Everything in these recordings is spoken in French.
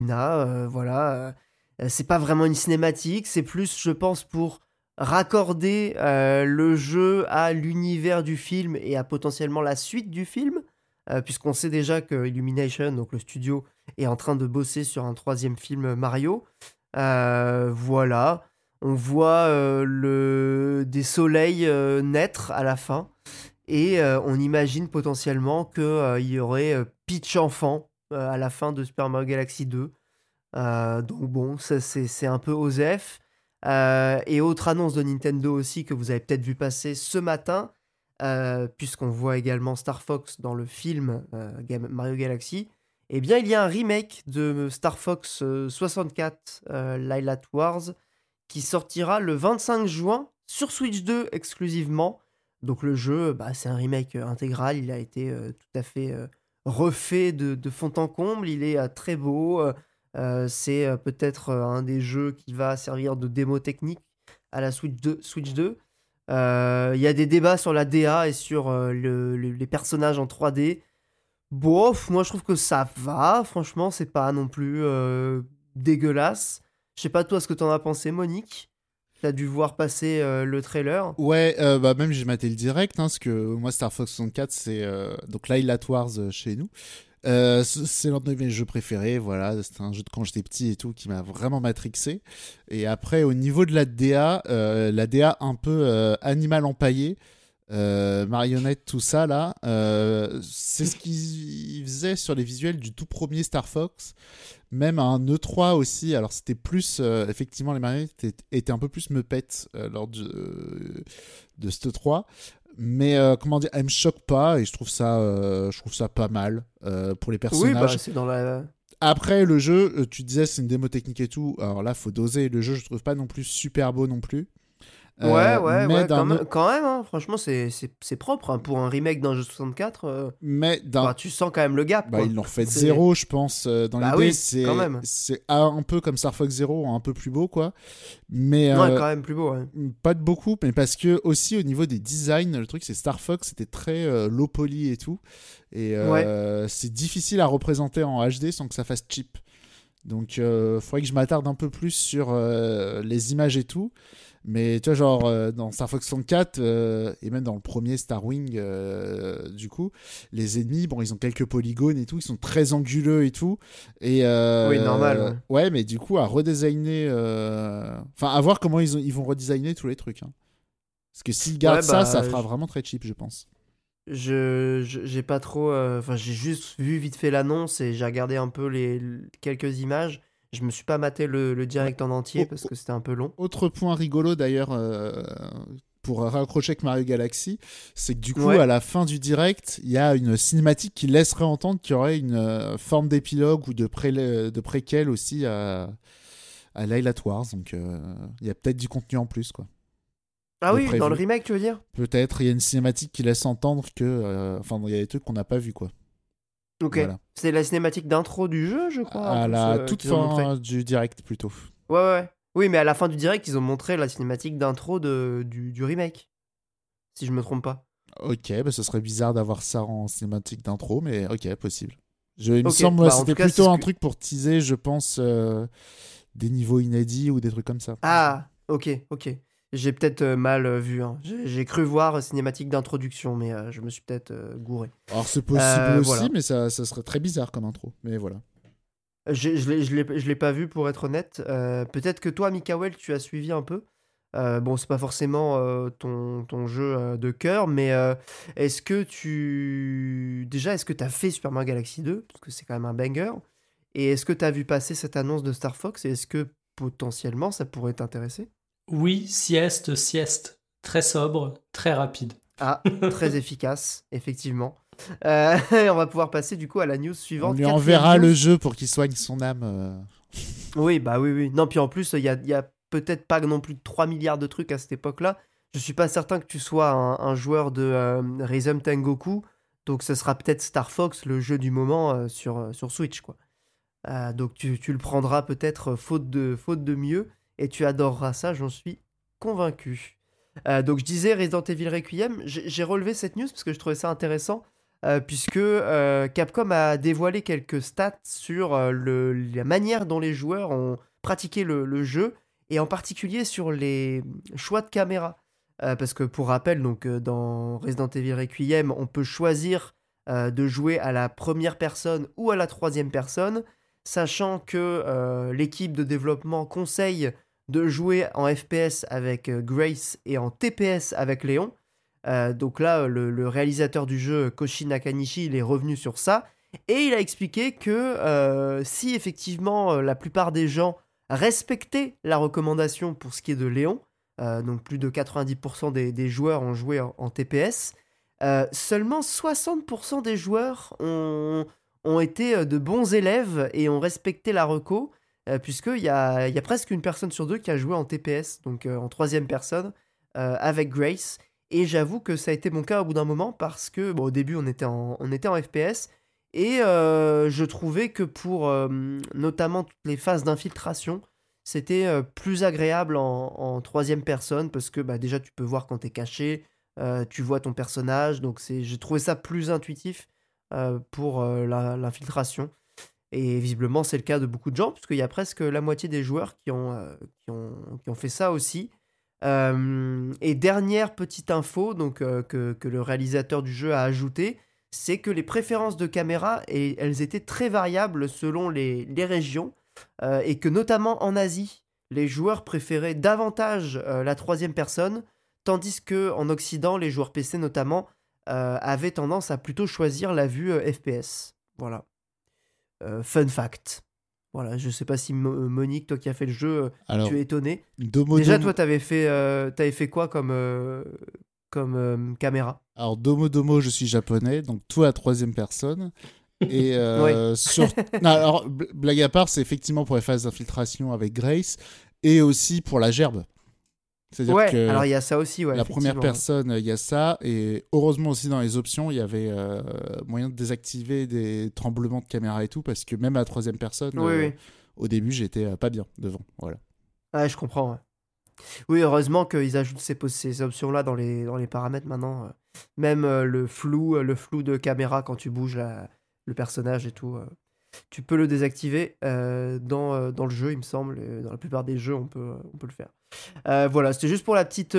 voilà. C'est pas vraiment une cinématique, c'est plus, je pense, pour raccorder le jeu à l'univers du film et à potentiellement la suite du film, puisqu'on sait déjà que Illumination, donc le studio, est en train de bosser sur un troisième film Mario. Voilà, on voit des soleils naître à la fin, et on imagine potentiellement qu'il y aurait Peach enfant à la fin de Super Mario Galaxy 2. Donc bon, ça c'est un peu osef. Et autre annonce de Nintendo aussi que vous avez peut-être vu passer ce matin, puisqu'on voit également Star Fox dans le film Mario Galaxy. Eh bien, il y a un remake de Star Fox 64 Lylat Wars qui sortira le 25 juin sur Switch 2 exclusivement. Donc le jeu, bah, c'est un remake intégral, il a été tout à fait refait de fond en comble, il est très beau, c'est peut-être un des jeux qui va servir de démo technique à la Switch 2. Il y a des débats sur la DA et sur les personnages en 3D. Bof, moi je trouve que ça va, franchement, c'est pas non plus dégueulasse. Je sais pas toi ce que t'en as pensé, Monique. T'as dû voir passer le trailer. Ouais, bah même j'ai maté le direct, hein, parce que moi Star Fox 64, c'est donc Lylat Wars chez nous. C'est l'un de mes jeux préférés, voilà, c'était un jeu de quand j'étais petit et tout qui m'a vraiment matrixé. Et après, au niveau de la DA un peu animal empaillé, marionnette, tout ça là, c'est ce qu'ils faisaient sur les visuels du tout premier Star Fox. Même un E3 aussi, alors c'était plus, effectivement, les marionnettes étaient un peu plus meupettes de ce E3. Mais comment dire, elle me choque pas et je trouve ça pas mal pour les Oui, bah personnages. c'est dans la. Après le jeu, tu disais c'est une démo technique et tout. Alors là, faut doser. Le jeu, je trouve pas non plus super beau non plus. Mais Ouais, d'un autre- quand même, hein. Franchement, c'est propre, hein. Pour un remake d'un jeu 64. mais d'un Enfin, tu sens quand même le gap, Bah, quoi. ils l'ont refait de C'est. zéro, je pense. Dans Bah l'idée, oui, quand même. c'est un peu comme Star Fox Zero, un peu plus beau, quoi. Mais Ouais, quand même plus beau, ouais. pas de beaucoup, mais parce que aussi au niveau des designs, le truc c'est Star Fox, c'était très low poly et tout. Et Ouais. c'est difficile à représenter en HD sans que ça fasse cheap. Donc, faudrait que je m'attarde un peu plus sur les images et tout. Mais tu vois, genre, dans Star Fox 64, et même dans le premier Star Wing, du coup, les ennemis, bon, ils ont quelques polygones et tout, ils sont très anguleux et tout. Et Oui, normal, ouais. ouais, mais du coup, à redesigner. Enfin, à voir comment ils vont redesigner tous les trucs, hein. Parce que s'ils gardent Ouais, ça, ça bah. fera vraiment très cheap, je pense. J'ai pas trop. Enfin, j'ai juste vu vite fait l'annonce et j'ai regardé un peu quelques images. Je me suis pas maté le Ouais. direct en entier Au- parce que c'était un peu long. Autre point rigolo d'ailleurs, pour raccrocher avec Mario Galaxy, c'est que du coup, à Ouais. la fin du direct, il y a une cinématique qui laisserait entendre qu'il y aurait une forme d'épilogue ou de préquel aussi à Lylat Wars. Donc il y a peut-être du contenu en plus, quoi, Ah de oui, dans le prévu. remake, tu veux dire? Peut-être il y a une cinématique qui laisse entendre que. Enfin, il y a des trucs qu'on n'a pas vu, quoi. Ok. Voilà. C'est la cinématique d'intro du jeu, je crois, en À plus, la toute qu'ils ont montré. fin du direct, plutôt. Ouais. Oui, mais à la fin du direct, ils ont montré la cinématique d'intro du remake, si je me trompe pas. Ok, bah ce serait bizarre d'avoir ça en cinématique d'intro, mais ok, possible. Il me Ok, semble, ouais, bah en tout c'était cas, c'est plutôt ce un que. truc pour teaser, je pense, des niveaux inédits ou des trucs comme ça. Ah, ok. J'ai peut-être mal vu, hein. J'ai cru voir cinématique d'introduction, mais je me suis peut-être gouré. Alors c'est possible aussi, Voilà. mais ça serait très bizarre comme intro. Mais voilà. Je l'ai pas vu pour être honnête. Peut-être que toi, Mikael, tu as suivi un peu. Bon, c'est pas forcément ton jeu de cœur, mais est-ce que tu. Déjà, est-ce que tu as fait Super Mario Galaxy 2? Parce que c'est quand même un banger. Et est-ce que tu as vu passer cette annonce de Star Fox? Et est-ce que potentiellement ça pourrait t'intéresser? Oui, sieste. Très sobre, très rapide. Ah, très efficace, effectivement. On va pouvoir passer du coup à la news On suivante. lui Quatrième enverra news. le jeu pour qu'il soigne son âme. Oui, bah oui. Non, puis en plus, il y a peut-être pas non plus 3 milliards de trucs à cette époque-là. Je suis pas certain que tu sois un joueur de Rhythm Tengoku. Donc, ce sera peut-être Star Fox, le jeu du moment sur Switch, quoi. Donc, tu le prendras peut-être faute de mieux. Et tu adoreras ça, j'en suis convaincu. Donc, je disais Resident Evil Requiem. J'ai relevé cette news parce que je trouvais ça intéressant. puisque Capcom a dévoilé quelques stats sur la manière dont les joueurs ont pratiqué le jeu, et en particulier sur les choix de caméra. Parce que pour rappel, donc, dans Resident Evil Requiem, on peut choisir de jouer à la première personne ou à la troisième personne, sachant que l'équipe de développement conseille de jouer en FPS avec Grace et en TPS avec Léon. Donc là, le réalisateur du jeu, Koshi Nakanishi, il est revenu sur ça, et il a expliqué que si effectivement la plupart des gens respectaient la recommandation pour ce qui est de Léon, donc plus de 90% des joueurs ont joué en TPS, seulement 60% des joueurs ont été de bons élèves et ont respecté la reco, puisqu'il y a presque une personne sur deux qui a joué en TPS, donc en troisième personne, avec Grace. Et j'avoue que ça a été mon cas au bout d'un moment, parce que au début on était en FPS, et je trouvais que pour notamment toutes les phases d'infiltration, c'était plus agréable en troisième personne, parce que déjà tu peux voir quand t'es caché, tu vois ton personnage, donc j'ai trouvé ça plus intuitif pour l'infiltration. Et visiblement c'est le cas de beaucoup de gens, parce qu'il y a presque la moitié des joueurs qui ont fait ça aussi. Et dernière petite info donc, que le réalisateur du jeu a ajouté, c'est que les préférences de caméra, elles étaient très variables selon les régions, et que notamment en Asie, les joueurs préféraient davantage la troisième personne, tandis qu'en Occident, les joueurs PC notamment, avaient tendance à plutôt choisir la vue FPS. Voilà. Fun fact. Voilà, je sais pas si Monique, toi qui as fait le jeu, Alors, tu es étonné. Domo Déjà, Domo- toi, t'avais fait quoi comme caméra? Alors, Domo Domo, je suis japonais, donc tout à troisième personne. Et Oui. Non, alors, blague à part, c'est effectivement pour les phases d'infiltration avec Grace, et aussi pour la gerbe. C'est-à-dire Ouais, que alors il y a ça aussi, ouais, la première effectivement. personne, il y a ça, et heureusement aussi dans les options, il y avait moyen de désactiver des tremblements de caméra et tout, parce que même à la troisième personne, Oui, oui. au début, j'étais pas bien devant. Voilà. Ouais, je comprends. Ouais. Oui, heureusement qu'ils ajoutent ces options-là dans les paramètres maintenant. Même le flou de caméra quand tu bouges le personnage et tout. Tu peux le désactiver dans le jeu, il me semble. Et dans la plupart des jeux, on peut le faire. Voilà, c'était juste pour la petite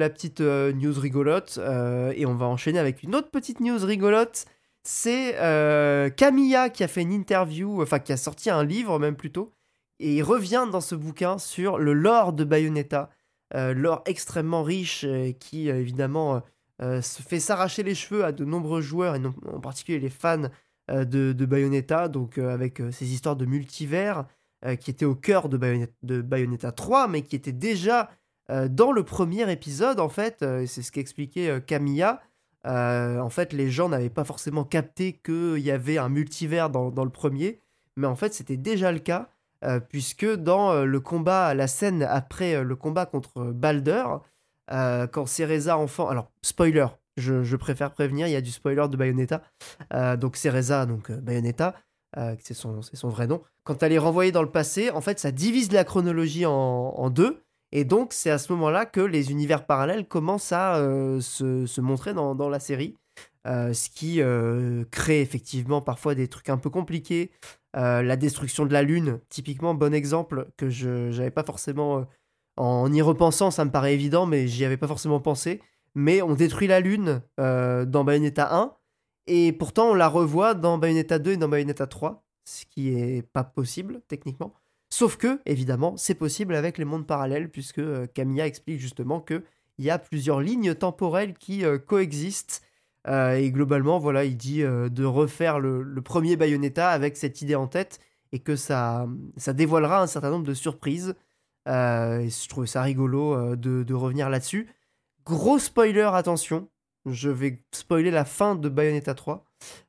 news rigolote. Et on va enchaîner avec une autre petite news rigolote. C'est Camilla qui a fait une interview, enfin qui a sorti un livre même plutôt. Et il revient dans ce bouquin sur le lore de Bayonetta. Lore extrêmement riche qui évidemment se fait s'arracher les cheveux à de nombreux joueurs, et en particulier les fans de Bayonetta, donc avec ces histoires de multivers qui étaient au cœur de Bayonetta 3, mais qui étaient déjà dans le premier épisode, en fait. Et c'est ce qu'expliquait Camilla. En fait, les gens n'avaient pas forcément capté qu'il y avait un multivers dans le premier, mais en fait, c'était déjà le cas, puisque dans le combat, la scène après le combat contre Balder, quand Cereza enfant... Alors, spoiler, je préfère prévenir, il y a du spoiler de Bayonetta. Donc Cereza, donc Bayonetta, c'est son vrai nom. Quand elle est renvoyée dans le passé, en fait, ça divise la chronologie en deux. Et donc, c'est à ce moment-là que les univers parallèles commencent à se montrer dans la série. Ce qui crée effectivement parfois des trucs un peu compliqués. La destruction de la Lune, typiquement, bon exemple que je n'avais pas forcément... en y repensant, ça me paraît évident, mais j'y avais pas forcément pensé. Mais on détruit la Lune dans Bayonetta 1, et pourtant on la revoit dans Bayonetta 2 et dans Bayonetta 3, ce qui est pas possible techniquement. Sauf que, évidemment, c'est possible avec les mondes parallèles, puisque Camilla explique justement qu'il y a plusieurs lignes temporelles qui coexistent. Et globalement, voilà, il dit de refaire le premier Bayonetta avec cette idée en tête, et que ça dévoilera un certain nombre de surprises. Et je trouvais ça rigolo de revenir là-dessus. Gros spoiler, attention, je vais spoiler la fin de Bayonetta 3.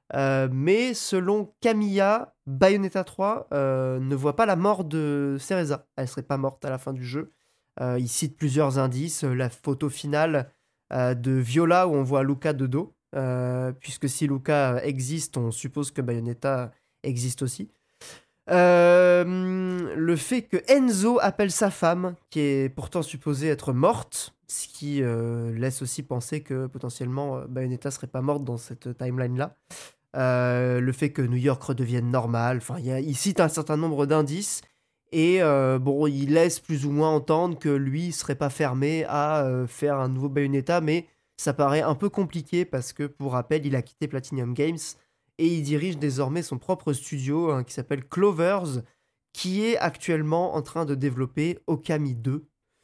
Mais selon Camilla, Bayonetta 3 ne voit pas la mort de Cereza. Elle serait pas morte à la fin du jeu. Il cite plusieurs indices. La photo finale de Viola où on voit Luca de dos. Puisque si Luca existe, on suppose que Bayonetta existe aussi. le fait que Enzo appelle sa femme, qui est pourtant supposée être morte, ce qui laisse aussi penser que potentiellement Bayonetta serait pas morte dans cette timeline-là. Le fait que New York redevienne normal, enfin, il cite un certain nombre d'indices, et bon, il laisse plus ou moins entendre que lui serait pas fermé à faire un nouveau Bayonetta, mais ça paraît un peu compliqué parce que, pour rappel, il a quitté Platinum Games et il dirige désormais son propre studio qui s'appelle Clovers, qui est actuellement en train de développer Okami 2.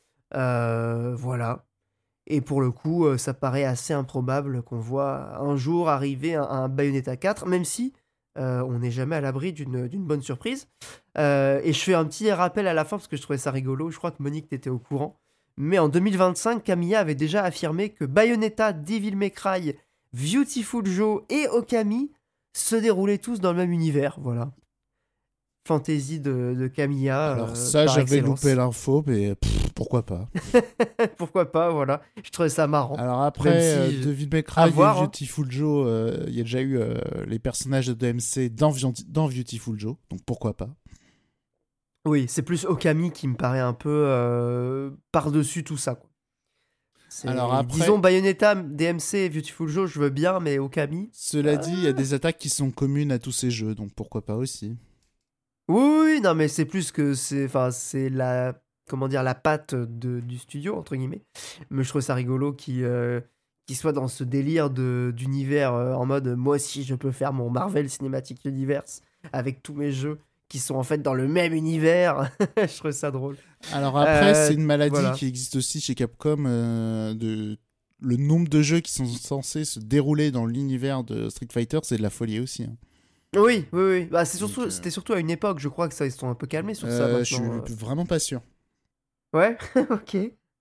Voilà. Et pour le coup, ça paraît assez improbable qu'on voit un jour arriver un Bayonetta 4, même si on n'est jamais à l'abri d'une bonne surprise. Et je fais un petit rappel à la fin parce que je trouvais ça rigolo. Je crois que Monique, t'étais au courant. Mais en 2025, Kamiya avait déjà affirmé que Bayonetta, Devil May Cry, Beautiful Joe et Okami se déroulaient tous dans le même univers. Voilà. Fantasy de Kamiya. Alors ça, par j'avais excellence. loupé l'info, mais pourquoi pas. Pourquoi pas, voilà. Je trouvais ça marrant. Alors après, Même si Devil May à Cry et voir, hein. Beautiful Joe, il y a déjà eu les personnages de DMC dans Beautiful Joe, donc pourquoi pas. Oui, c'est plus Okami qui me paraît un peu par-dessus tout ça, quoi. Alors après- Disons Bayonetta, DMC et Beautiful Joe, je veux bien, mais Okami... Cela dit, il y a des attaques qui sont communes à tous ces jeux, donc pourquoi pas aussi. Oui, non, mais c'est plus que... c'est la... Comment dire, la patte du studio, entre guillemets. Mais je trouve ça rigolo qu'il soit dans ce délire d'univers en mode moi aussi je peux faire mon Marvel Cinematic Universe avec tous mes jeux qui sont en fait dans le même univers. Je trouve ça drôle. Alors après, c'est une maladie voilà. qui existe aussi chez Capcom, le nombre de jeux qui sont censés se dérouler dans l'univers de Street Fighter, c'est de la folie aussi. Hein. Oui. Bah, Donc, c'était surtout à une époque, je crois que ça, ils se sont un peu calmés sur ça Je suis maintenant. vraiment pas sûr. Ouais, ok.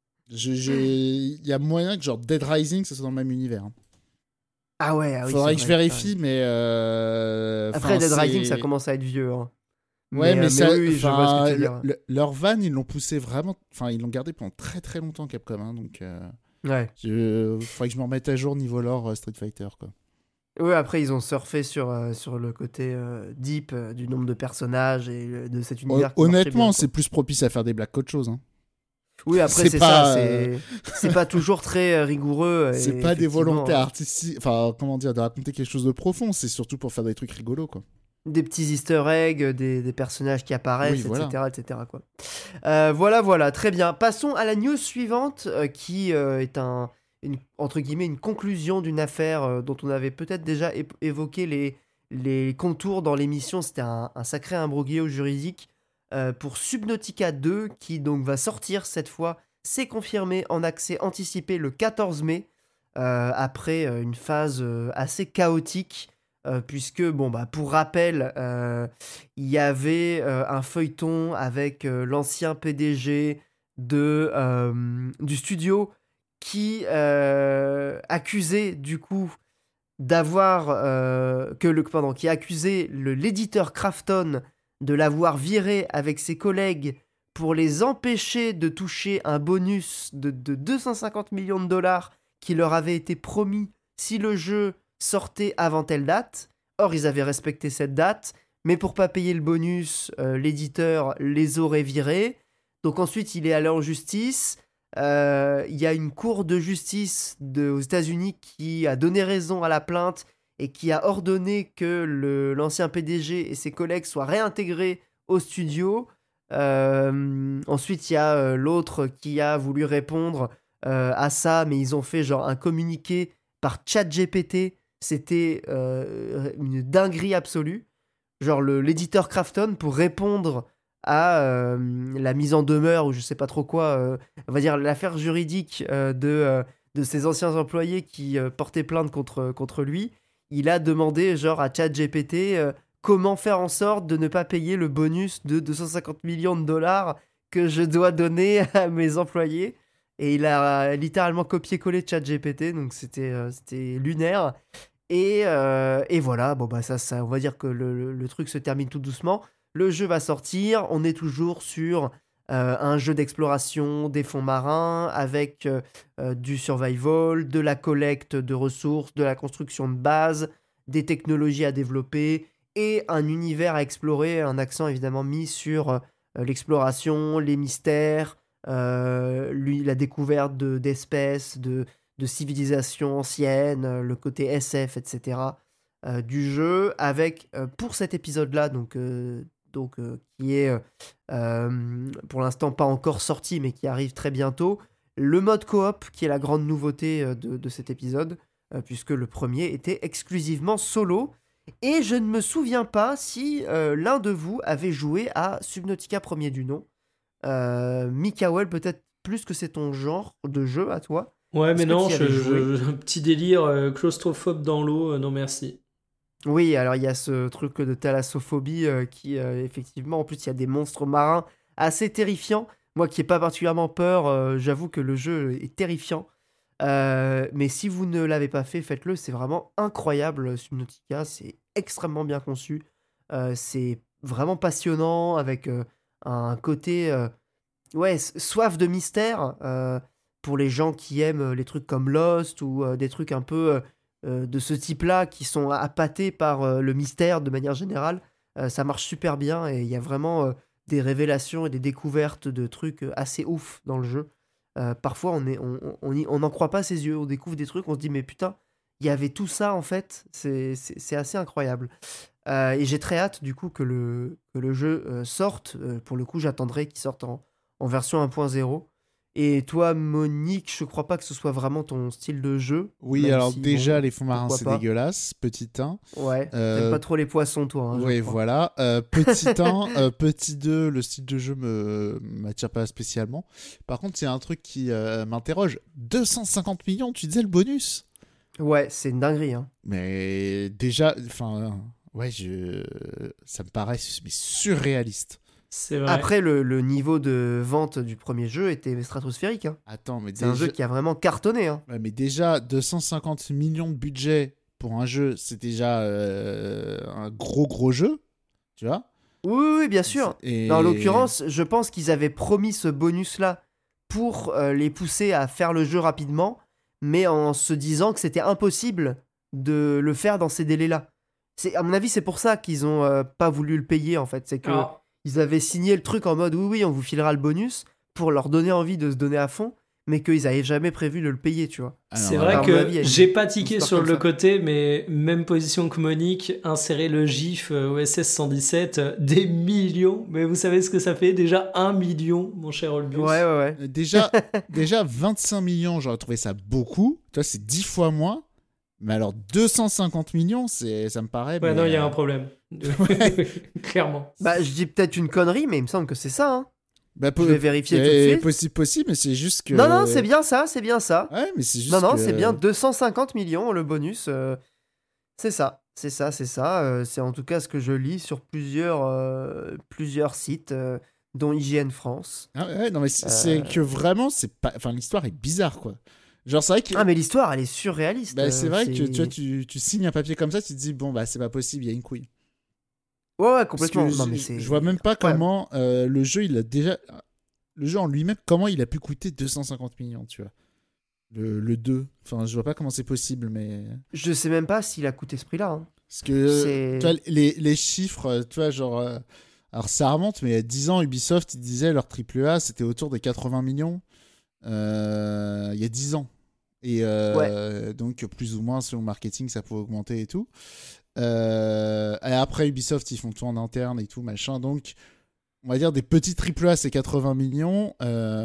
Il y a moyen que genre Dead Rising, ça soit dans le même univers. Hein. Ah ouais, ah oui. Faudrait c'est que je vrai, vérifie, mais. Après, Dead c'est- Rising, ça commence à être vieux. Hein. Ouais, mais ça, oui, je vois ce que tu veux dire. leur van, ils l'ont poussé vraiment. Enfin, ils l'ont gardé pendant très très longtemps, Capcom. Hein, donc, Ouais. faudrait que je me remette à jour niveau lore Street Fighter, quoi. Ouais, après, ils ont surfé sur le côté deep du nombre de personnages et de cet univers. Qui marchait Honnêtement, bien, c'est plus propice à faire des blagues qu'autre chose. Hein. Oui, après, c'est c'est pas, ça. C'est pas toujours très rigoureux. C'est et pas des effectivement, volontés artistiques. Enfin, comment dire, de raconter quelque chose de profond. C'est surtout pour faire des trucs rigolos, quoi. des petits easter eggs, des personnages qui apparaissent, Oui, voilà. etc. Quoi. Voilà, très bien. Passons à la news suivante, qui est entre guillemets, une conclusion d'une affaire dont on avait peut-être déjà évoqué les contours dans l'émission. C'était un sacré imbroglio juridique pour Subnautica 2, qui donc va sortir cette fois, c'est confirmé, en accès anticipé le 14 mai, après une phase assez chaotique. Puisque, bon, bah, pour rappel, il y avait un feuilleton avec l'ancien PDG du studio qui accusait du coup qui accusait l'éditeur Krafton de l'avoir viré avec ses collègues pour les empêcher de toucher un bonus de 250 millions de dollars qui leur avait été promis si le jeu sortait avant telle date. Or, ils avaient respecté cette date, mais pour pas payer le bonus, l'éditeur les aurait virés. Donc ensuite, il est allé en justice. Il y a une cour de justice aux États-Unis qui a donné raison à la plainte et qui a ordonné que l'ancien PDG et ses collègues soient réintégrés au studio. Ensuite, il y a l'autre qui a voulu répondre à ça, mais ils ont fait genre un communiqué par ChatGPT. C'était une dinguerie absolue. Genre l'éditeur Krafton, pour répondre à la mise en demeure ou je sais pas trop quoi, on va dire l'affaire juridique de ses anciens employés qui portaient plainte contre lui, il a demandé genre à ChatGPT comment faire en sorte de ne pas payer le bonus de 250 millions de dollars que je dois donner à mes employés. Et il a littéralement copié-collé ChatGPT, donc c'était lunaire. Et voilà, bon bah ça, on va dire que le truc se termine tout doucement. Le jeu va sortir, on est toujours sur un jeu d'exploration des fonds marins avec du survival, de la collecte de ressources, de la construction de bases, des technologies à développer et un univers à explorer, un accent évidemment mis sur l'exploration, les mystères, la découverte d'espèces, de civilisations anciennes, le côté SF, etc. Du jeu, avec, pour cet épisode-là, qui est pour l'instant pas encore sorti, mais qui arrive très bientôt, le mode coop, qui est la grande nouveauté de cet épisode, puisque le premier était exclusivement solo. Et je ne me souviens pas si l'un de vous avait joué à Subnautica premier du nom. Mikael, peut-être plus que c'est ton genre de jeu à toi. Ouais, mais Est-ce que non, tu y avais joué un petit délire claustrophobe dans l'eau, non merci. Oui, alors il y a ce truc de thalassophobie qui, effectivement, en plus, il y a des monstres marins assez terrifiants. Moi qui n'ai pas particulièrement peur, j'avoue que le jeu est terrifiant. Mais si vous ne l'avez pas fait, faites-le. C'est vraiment incroyable, Subnautica. C'est extrêmement bien conçu. C'est vraiment passionnant avec un côté soif de mystère pour les gens qui aiment les trucs comme Lost ou des trucs un peu de ce type-là qui sont appâtés par le mystère de manière générale. Ça marche super bien et il y a vraiment des révélations et des découvertes de trucs assez ouf dans le jeu. Parfois, on n'en croit pas à ses yeux. On découvre des trucs, on se dit, mais putain, il y avait tout ça en fait. C'est assez incroyable. Et j'ai très hâte du coup que le jeu sorte. Pour le coup, j'attendrai qu'il sorte en version 1.0. Et toi, Monique, je crois pas que ce soit vraiment ton style de jeu. Oui, même alors si, déjà, bon, les fonds marins, pourquoi c'est pas. dégueulasse. Petit 1. Ouais, Euh, t'aimes pas trop les poissons, toi, hein, je Oui, crois. voilà. Petit 1, petit 2, le style de jeu m'attire pas spécialement. Par contre, il y a un truc qui m'interroge. 250 millions, tu disais le bonus? Ouais, c'est une dinguerie. Hein. Mais déjà, enfin, ouais, ça me paraît mais surréaliste. C'est vrai. Après, le niveau de vente du premier jeu était stratosphérique. Hein. Attends, mais C'est un jeu qui a vraiment cartonné. Hein. ouais, mais déjà, 250 millions de budget pour un jeu, c'est déjà un gros jeu, tu vois? Oui, bien sûr. Et... Mais en l'occurrence, je pense qu'ils avaient promis ce bonus-là pour les pousser à faire le jeu rapidement, mais en se disant que c'était impossible de le faire dans ces délais-là. À mon avis, c'est pour ça qu'ils ont pas voulu le payer, en fait. C'est que Alors, ils avaient signé le truc en mode oui, on vous filera le bonus pour leur donner envie de se donner à fond, mais qu'ils avaient jamais prévu de le payer, tu vois. Ah, c'est non, vrai à mon que avis, il y a j'ai une pas tiqué histoire sur comme le ça. côté, mais même position que Monique, insérer le gif OSS 117, des millions. Mais vous savez ce que ça fait? Déjà 1 million, mon cher Olbius. Ouais. Déjà 25 millions, j'aurais trouvé ça beaucoup. Tu vois, c'est 10 fois moins. Mais alors 250 millions, ça me paraît... Ouais, mais, non, il y a un problème. Clairement. Bah, je dis peut-être une connerie, mais il me semble que c'est ça. Hein. Bah, Je vais vérifier tout de suite. Possible, mais c'est juste que... Non, c'est bien ça, c'est bien ça. Ouais, mais c'est juste Non, que... c'est bien 250 millions le bonus. C'est ça. C'est en tout cas ce que je lis sur plusieurs sites, dont IGN France. Ah ouais, non, mais c'est que vraiment, c'est pas... Enfin, l'histoire est bizarre, quoi. Genre, c'est vrai que... Ah, mais l'histoire, elle est surréaliste. Bah, c'est vrai que tu vois, tu signes un papier comme ça, tu te dis, bon, bah, c'est pas possible, il y a une couille. Ouais, Parce complètement. que Non, mais c'est... je vois même pas incroyable. comment le jeu, il a déjà... Le jeu en lui-même, comment il a pu coûter 250 millions, tu vois. Le 2. Enfin, je vois pas comment c'est possible, mais... Je sais même pas s'il a coûté ce prix-là. Hein. Parce que, C'est- tu vois, les chiffres, tu vois, genre... alors, ça remonte, mais il y a 10 ans, Ubisoft, ils disaient leur AAA, c'était autour des 80 millions. Il y a 10 ans. Et donc, plus ou moins, selon le marketing, ça pouvait augmenter et tout. Et après, Ubisoft, ils font tout en interne et tout, machin. Donc, on va dire des petits AAA, c'est 80 millions.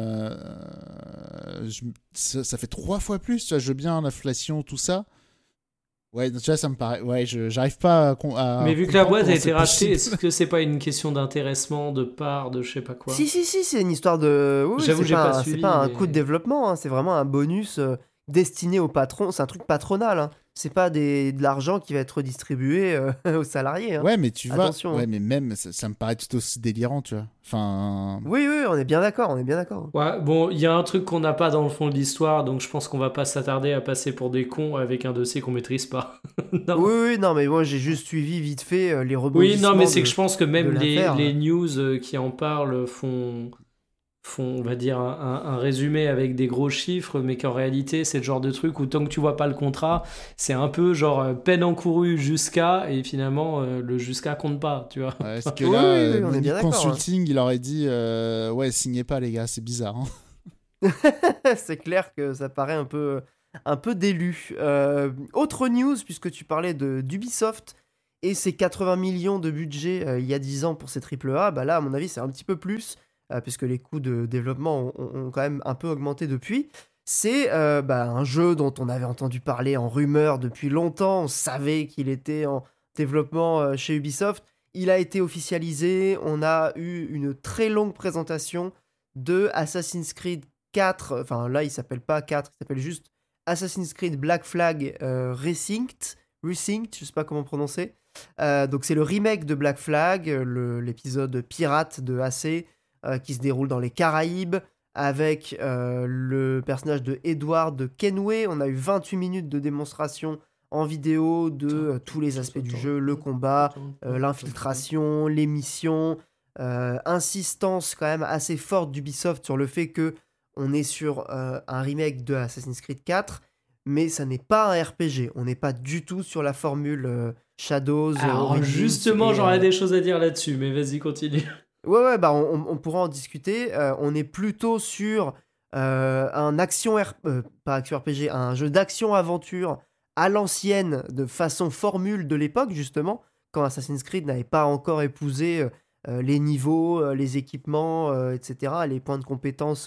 Ça fait 3 fois plus. Tu vois, je veux bien l'inflation, tout ça. Ouais, tu vois, ça me paraît... Ouais, j'arrive pas à Mais vu que la comprendre boîte a comment été c'est rachetée, possible. est-ce que c'est pas une question d'intéressement, de part, de je sais pas quoi? Si, c'est une histoire de... Oui, J'avoue, j'ai pas c'est suivi, pas un mais- coup de développement, hein, c'est vraiment un bonus destiné au patron. C'est un truc patronal. Hein. C'est pas de l'argent qui va être redistribué aux salariés. Hein. Ouais, mais tu vois... Attention, Ouais, hein. mais même, ça me paraît tout aussi délirant, tu vois. Enfin... Oui, on est bien d'accord, Ouais, bon, il y a un truc qu'on n'a pas dans le fond de l'histoire, donc je pense qu'on va pas s'attarder à passer pour des cons avec un dossier qu'on maîtrise pas. Non. Oui, non, mais moi j'ai juste suivi vite fait les Oui, rebondissements non, mais c'est de- que je pense que de même l'affaire. les news qui en parlent font font, on va dire, un résumé avec des gros chiffres, mais qu'en réalité, c'est le genre de truc où tant que tu vois pas le contrat, c'est un peu genre peine encourue jusqu'à, et finalement, le jusqu'à compte pas, tu vois. Ouais, est-ce que Oui, là, oui, oui, on est bien Munich d'accord, hein. Consulting, il aurait dit ouais, signez pas, les gars, c'est bizarre. Hein. C'est clair que ça paraît un peu délu. Autre news, puisque tu parlais d'Ubisoft et ses 80 millions de budget il y a 10 ans pour ces AAA, bah là, à mon avis, c'est un petit peu plus, puisque les coûts de développement ont quand même un peu augmenté depuis. C'est un jeu dont on avait entendu parler en rumeur depuis longtemps. On savait qu'il était en développement chez Ubisoft. Il a été officialisé. On a eu une très longue présentation de Assassin's Creed 4, enfin là il s'appelle pas 4, il s'appelle juste Assassin's Creed Black Flag Resynced, je sais pas comment prononcer. Donc c'est le remake de Black Flag, l'épisode pirate de AC qui se déroule dans les Caraïbes avec le personnage de Edward Kenway. On a eu 28 minutes de démonstration en vidéo de tous les aspects du jeu, le combat, l'infiltration, les missions, insistance quand même assez forte d'Ubisoft sur le fait que on est sur un remake de Assassin's Creed 4, mais ça n'est pas un RPG. On n'est pas du tout sur la formule Shadows. Alors Origins justement, et, j'aurais des choses à dire là-dessus, mais vas-y, continue. Ouais, bah on pourra en discuter. On est plutôt sur un pas action RPG, un jeu d'action-aventure à l'ancienne, de façon formule de l'époque, justement, quand Assassin's Creed n'avait pas encore épousé les niveaux, les équipements, etc., les points de compétences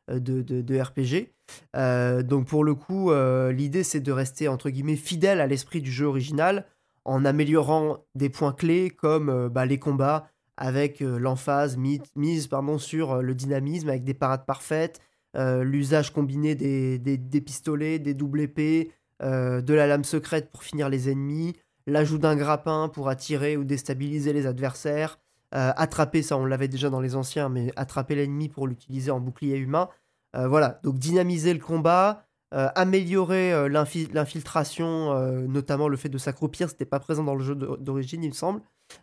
de RPG. Donc pour le coup, l'idée c'est de rester, entre guillemets, fidèle à l'esprit du jeu original, en améliorant des points clés comme les combats, avec l'emphase mise sur le dynamisme, avec des parades parfaites, l'usage combiné des pistolets, des doubles épées, de la lame secrète pour finir les ennemis, l'ajout d'un grappin pour attirer ou déstabiliser les adversaires, attraper, ça on l'avait déjà dans les anciens, mais attraper l'ennemi pour l'utiliser en bouclier humain. Voilà, donc dynamiser le combat, améliorer l'infiltration, notamment le fait de s'accroupir, c'était pas présent dans le jeu d'origine, il me semble,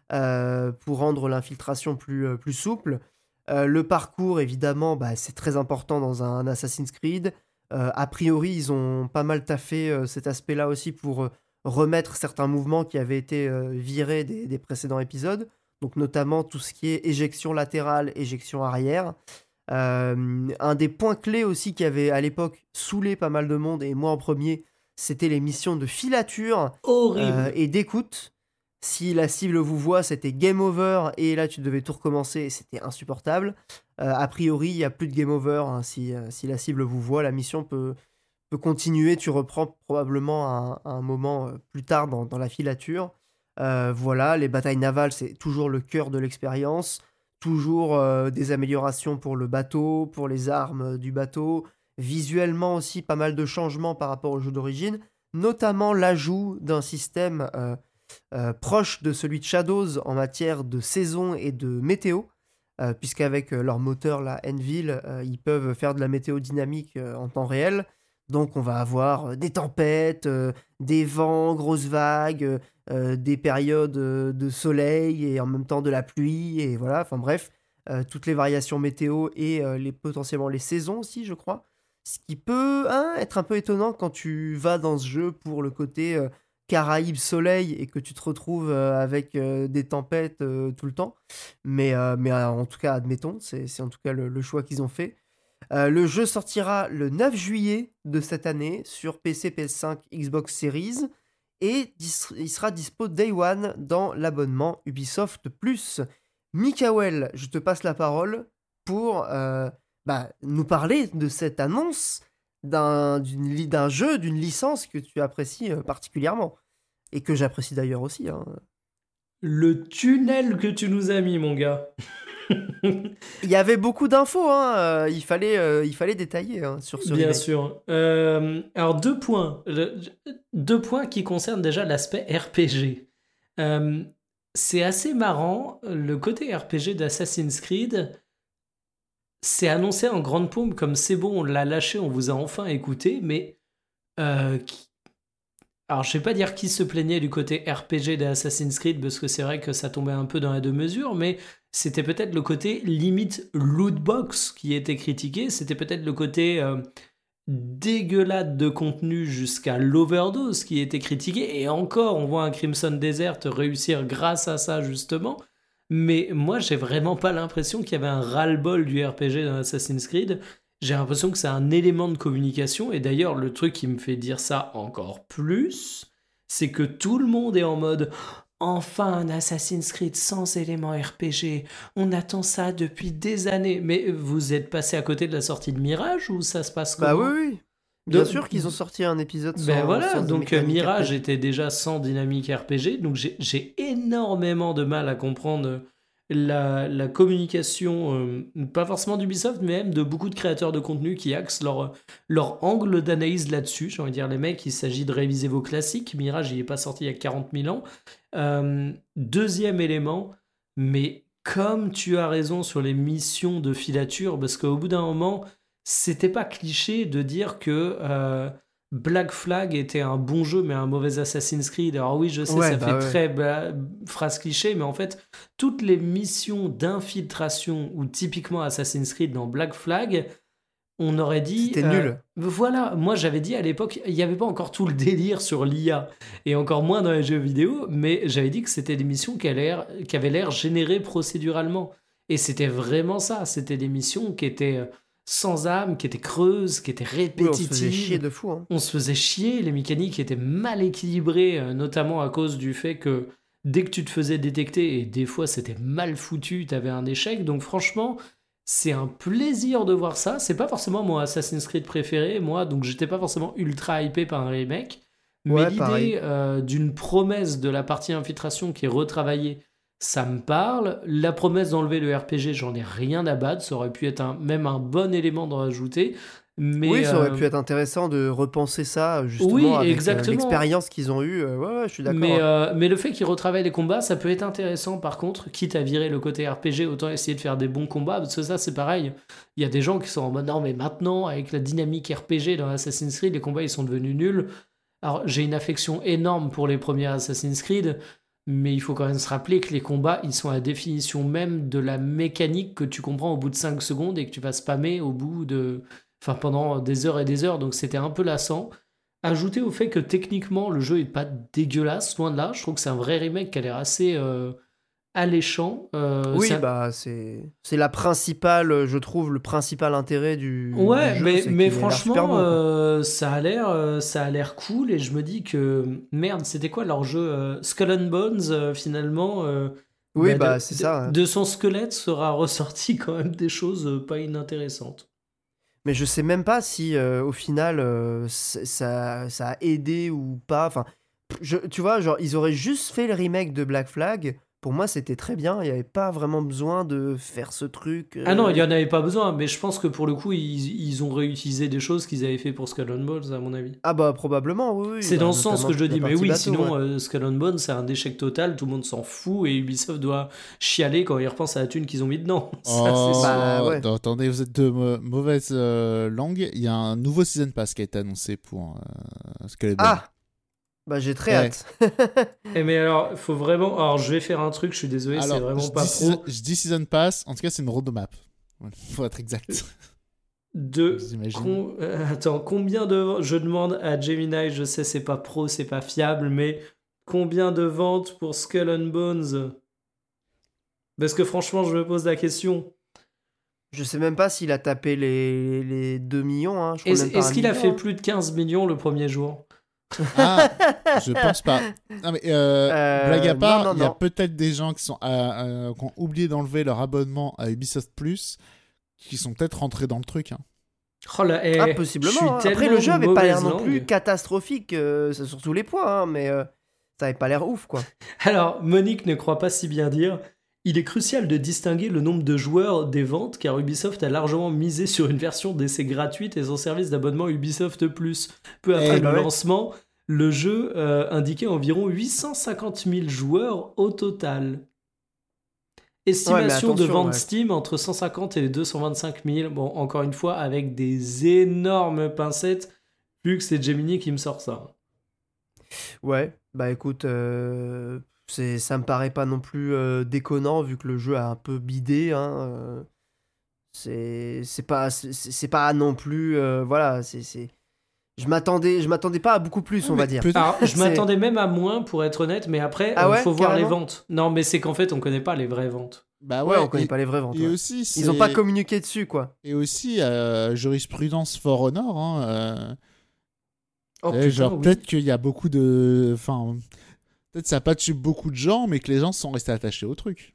pour rendre l'infiltration plus souple. Le parcours, évidemment, c'est très important dans un Assassin's Creed. A priori, ils ont pas mal taffé cet aspect-là aussi pour remettre certains mouvements qui avaient été virés des précédents épisodes. Donc notamment tout ce qui est éjection latérale, éjection arrière. Un des points clés aussi qui avait à l'époque saoulé pas mal de monde, et moi en premier, c'était les missions de filature Horrible. et d'écoute. Si la cible vous voit, c'était game over, et là tu devais tout recommencer, et c'était insupportable. A priori, il n'y a plus de game over, hein. Si la cible vous voit, la mission peut continuer, tu reprends probablement à un moment plus tard dans la filature. Voilà, les batailles navales, c'est toujours le cœur de l'expérience. Toujours des améliorations pour le bateau, pour les armes du bateau. Visuellement aussi, pas mal de changements par rapport au jeu d'origine, notamment l'ajout d'un système proche de celui de Shadows en matière de saison et de météo, puisqu'avec leur moteur, la Envil, ils peuvent faire de la météo dynamique en temps réel. Donc on va avoir des tempêtes, des vents, grosses vagues, des périodes de soleil et en même temps de la pluie, et voilà, enfin bref, toutes les variations météo et potentiellement les saisons aussi, je crois. Ce qui peut être un peu étonnant quand tu vas dans ce jeu pour le côté Caraïbes soleil et que tu te retrouves avec des tempêtes tout le temps. Mais en tout cas, admettons, c'est en tout cas le choix qu'ils ont fait. Le jeu sortira le 9 juillet de cette année sur PC, PS5, Xbox Series, et il sera dispo Day One dans l'abonnement Ubisoft Plus. Mikael, je te passe la parole pour nous parler de cette annonce d'un jeu, d'une licence que tu apprécies particulièrement, et que j'apprécie d'ailleurs aussi, hein. Le tunnel que tu nous as mis, mon gars. Il y avait beaucoup d'infos, hein, il fallait détailler hein, sur ce Bien remake. sûr. Alors, deux points. Deux points qui concernent déjà l'aspect RPG. C'est assez marrant, le côté RPG d'Assassin's Creed, c'est annoncé en grande pompe comme c'est bon, on l'a lâché, on vous a enfin écouté, mais Alors, je vais pas dire qui se plaignait du côté RPG d'Assassin's Creed, parce que c'est vrai que ça tombait un peu dans la deux-mesures, mais c'était peut-être le côté limite lootbox qui était critiqué, c'était peut-être le côté dégueulade de contenu jusqu'à l'overdose qui était critiqué, et encore, on voit un Crimson Desert réussir grâce à ça, justement. Mais moi, j'ai vraiment pas l'impression qu'il y avait un ras-le-bol du RPG dans Assassin's Creed. J'ai l'impression que c'est un élément de communication. Et d'ailleurs, le truc qui me fait dire ça encore plus, c'est que tout le monde est en mode enfin un Assassin's Creed sans éléments RPG. On attend ça depuis des années. Mais vous êtes passé à côté de la sortie de Mirage ou ça se passe comment? Bah oui. Bien sûr qu'ils ont sorti un épisode Ben voilà, sans donc mécanique Mirage RPG. était déjà sans dynamique RPG, donc j'ai énormément de mal à comprendre la communication, pas forcément d'Ubisoft, mais même de beaucoup de créateurs de contenu qui axent leur angle d'analyse là-dessus. J'ai envie de dire, les mecs, il s'agit de réviser vos classiques. Mirage, il n'est pas sorti il y a 40 000 ans. Deuxième élément, mais comme tu as raison sur les missions de filature, parce qu'au bout d'un moment, c'était pas cliché de dire que Black Flag était un bon jeu mais un mauvais Assassin's Creed. Alors oui, je sais, Ouais, ça bah fait ouais. très phrase cliché, mais en fait, toutes les missions d'infiltration ou typiquement Assassin's Creed dans Black Flag, on aurait dit... C'était nul. Voilà, moi j'avais dit à l'époque, il n'y avait pas encore tout le délire sur l'IA, et encore moins dans les jeux vidéo, mais j'avais dit que c'était des missions qui avaient l'air générées procéduralement. Et c'était vraiment ça, c'était des missions qui étaient sans âme, qui étaient creuses, qui étaient Oui, on se faisait chier répétitives. de fou. Hein. On se faisait chier, les mécaniques étaient mal équilibrées, notamment à cause du fait que dès que tu te faisais détecter, et des fois c'était mal foutu, t'avais un échec. Donc franchement, c'est un plaisir de voir ça. C'est pas forcément mon Assassin's Creed préféré, moi, donc j'étais pas forcément ultra hypé par un remake. Mais Ouais, pareil. l'idée d'une promesse de la partie infiltration qui est retravaillée, ça me parle. La promesse d'enlever le RPG, j'en ai rien à battre. Ça aurait pu être même un bon élément d'en rajouter. Mais Oui, ça aurait pu être intéressant de repenser ça, justement, oui, avec exactement. l'expérience qu'ils ont eue. Ouais, je suis d'accord. Mais le fait qu'ils retravaillent les combats, ça peut être intéressant par contre, quitte à virer le côté RPG, autant essayer de faire des bons combats, parce que ça c'est pareil. Il y a des gens qui sont en mode non mais maintenant, avec la dynamique RPG dans Assassin's Creed, les combats ils sont devenus nuls. Alors j'ai une affection énorme pour les premiers Assassin's Creed, mais il faut quand même se rappeler que les combats, ils sont à la définition même de la mécanique que tu comprends au bout de 5 secondes et que tu vas spammer au bout de... Enfin pendant des heures et des heures, donc c'était un peu lassant. Ajouter au fait que techniquement le jeu est pas dégueulasse, loin de là, je trouve que c'est un vrai remake qui a l'air assez alléchant. Oui, ça- bah c'est la principale, je trouve, le principal intérêt du Ouais, jeu, mais c'est qu'il a l'air super franchement, beau, quoi. ça a l'air cool et je me dis que merde, c'était quoi leur jeu Skull and Bones finalement Oui, bah c'est ça. de son squelette sera ressorti quand même des choses pas inintéressantes. Mais je sais même pas si au final ça a aidé ou pas. Enfin, tu vois, genre ils auraient juste fait le remake de Black Flag. Pour moi, c'était très bien. Il n'y avait pas vraiment besoin de faire ce truc. Ah non, il n'y en avait pas besoin, mais je pense que pour le coup, ils ont réutilisé des choses qu'ils avaient fait pour Skull and Bones, à mon avis. Ah bah probablement, oui. C'est Bah, dans ce sens notamment que je toute dis, la mais partie oui, bateau, sinon ouais. Skull and Bones c'est un échec total, tout le monde s'en fout et Ubisoft doit chialer quand il repense à la thune qu'ils ont mis dedans. Ça, c'est sûr. Bah, ouais. Attendez, vous êtes de mauvaise langue. Il y a un nouveau Season Pass qui a été annoncé pour Skull and Bones. Ah, bah j'ai très Ouais. hâte. Eh, mais alors, faut vraiment. Alors, je vais faire un truc, je suis désolé, c'est vraiment pas pro. Je dis Season Pass, en tout cas, c'est une roadmap. Voilà, faut être exact. J'imagine. Attends, combien de. Je demande à Gemini, je sais, c'est pas pro, c'est pas fiable, mais combien de ventes pour Skull and Bones? Parce que franchement, je me pose la question. Je sais même pas s'il a tapé les 2 millions. Hein. Je crois même pas Est-ce un qu'il a million, fait hein. plus de 15 millions le premier jour? Ah, je pense pas. Non, mais blague à part, non, il y a non. peut-être des gens qui ont oublié d'enlever leur abonnement à Ubisoft Plus, qui sont peut-être rentrés dans le truc. Hein. Oh là, Ah, je suis possiblement. Hein. Après, tellement le jeu avait pas l'air mauvaise non plus langue. catastrophique c'est sur tous les points, hein, mais ça avait pas l'air ouf, quoi. Alors, Monique ne croit pas si bien dire. Il est crucial de distinguer le nombre de joueurs des ventes car Ubisoft a largement misé sur une version d'essai gratuite et son service d'abonnement Ubisoft Plus. Peu après bah le ouais. lancement, le jeu indiquait environ 850 000 joueurs au total. Estimation de attention, vente ouais. Steam entre 150 et 225 000. Bon, encore une fois, avec des énormes pincettes, vu que c'est Gemini qui me sort ça. Ouais, bah écoute, ça me paraît pas non plus déconnant vu que le jeu a un peu bidé, hein. C'est pas non plus, voilà, je m'attendais pas à beaucoup plus, Ouais, on mais va dire. Alors, je C'est- m'attendais même à moins, pour être honnête, mais après, Ah ouais, faut voir les carrément. ventes. Non, mais c'est qu'en fait, on connaît pas les vraies ventes. Bah Ouais, ouais, on connaît pas les vraies ventes. et Ouais. aussi, Ils ont pas c'est. communiqué dessus, quoi. Et aussi, jurisprudence For Honor, hein, Oh genre, putain, oui. peut-être qu'il y a beaucoup de. Enfin, peut-être ça a pas tué beaucoup de gens, mais que les gens sont restés attachés au truc.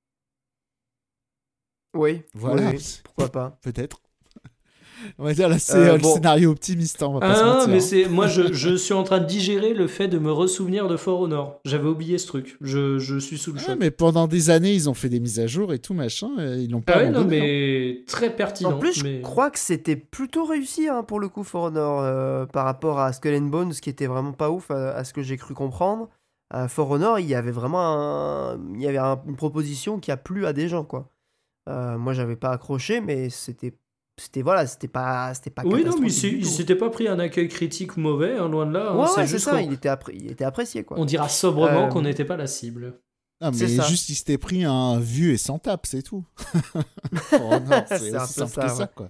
Oui, Voilà, oui, pourquoi pas. peut-être. On va dire là, c'est le Bon, scénario optimiste, hein, on va pas se Ah, mentir. mais Hein. c'est moi je suis en train de digérer le fait de me ressouvenir de For Honor. J'avais oublié ce truc. Je suis sous le Ouais, choc. mais pendant des années, ils ont fait des mises à jour et tout, machin, et ils l'ont pas Ah ouais, non, abandonné. Hein. mais très en pertinent. plus, je Mais crois que c'était plutôt réussi hein, pour le coup, For Honor, par rapport à Skull and Bones, qui était vraiment pas ouf à ce que j'ai cru comprendre. For Honor, il y avait vraiment une proposition qui a plu à des gens, quoi. Moi, j'avais pas accroché, mais voilà, c'était pas oui, non, mais catastrophique du il tout. s'était pas pris un accueil critique mauvais, hein, loin de là. Hein. Ouais, C'est ouais, c'est juste ça, qu'on il était apprécié, quoi. on dira sobrement Euh, qu'on n'était pas la cible. Ah, c'est mais ça. juste, ils s'étaient pris un vu et sans tape, c'est tout. For Honor, c'est C'est un aussi peu simple que ça, ça, ouais. quoi.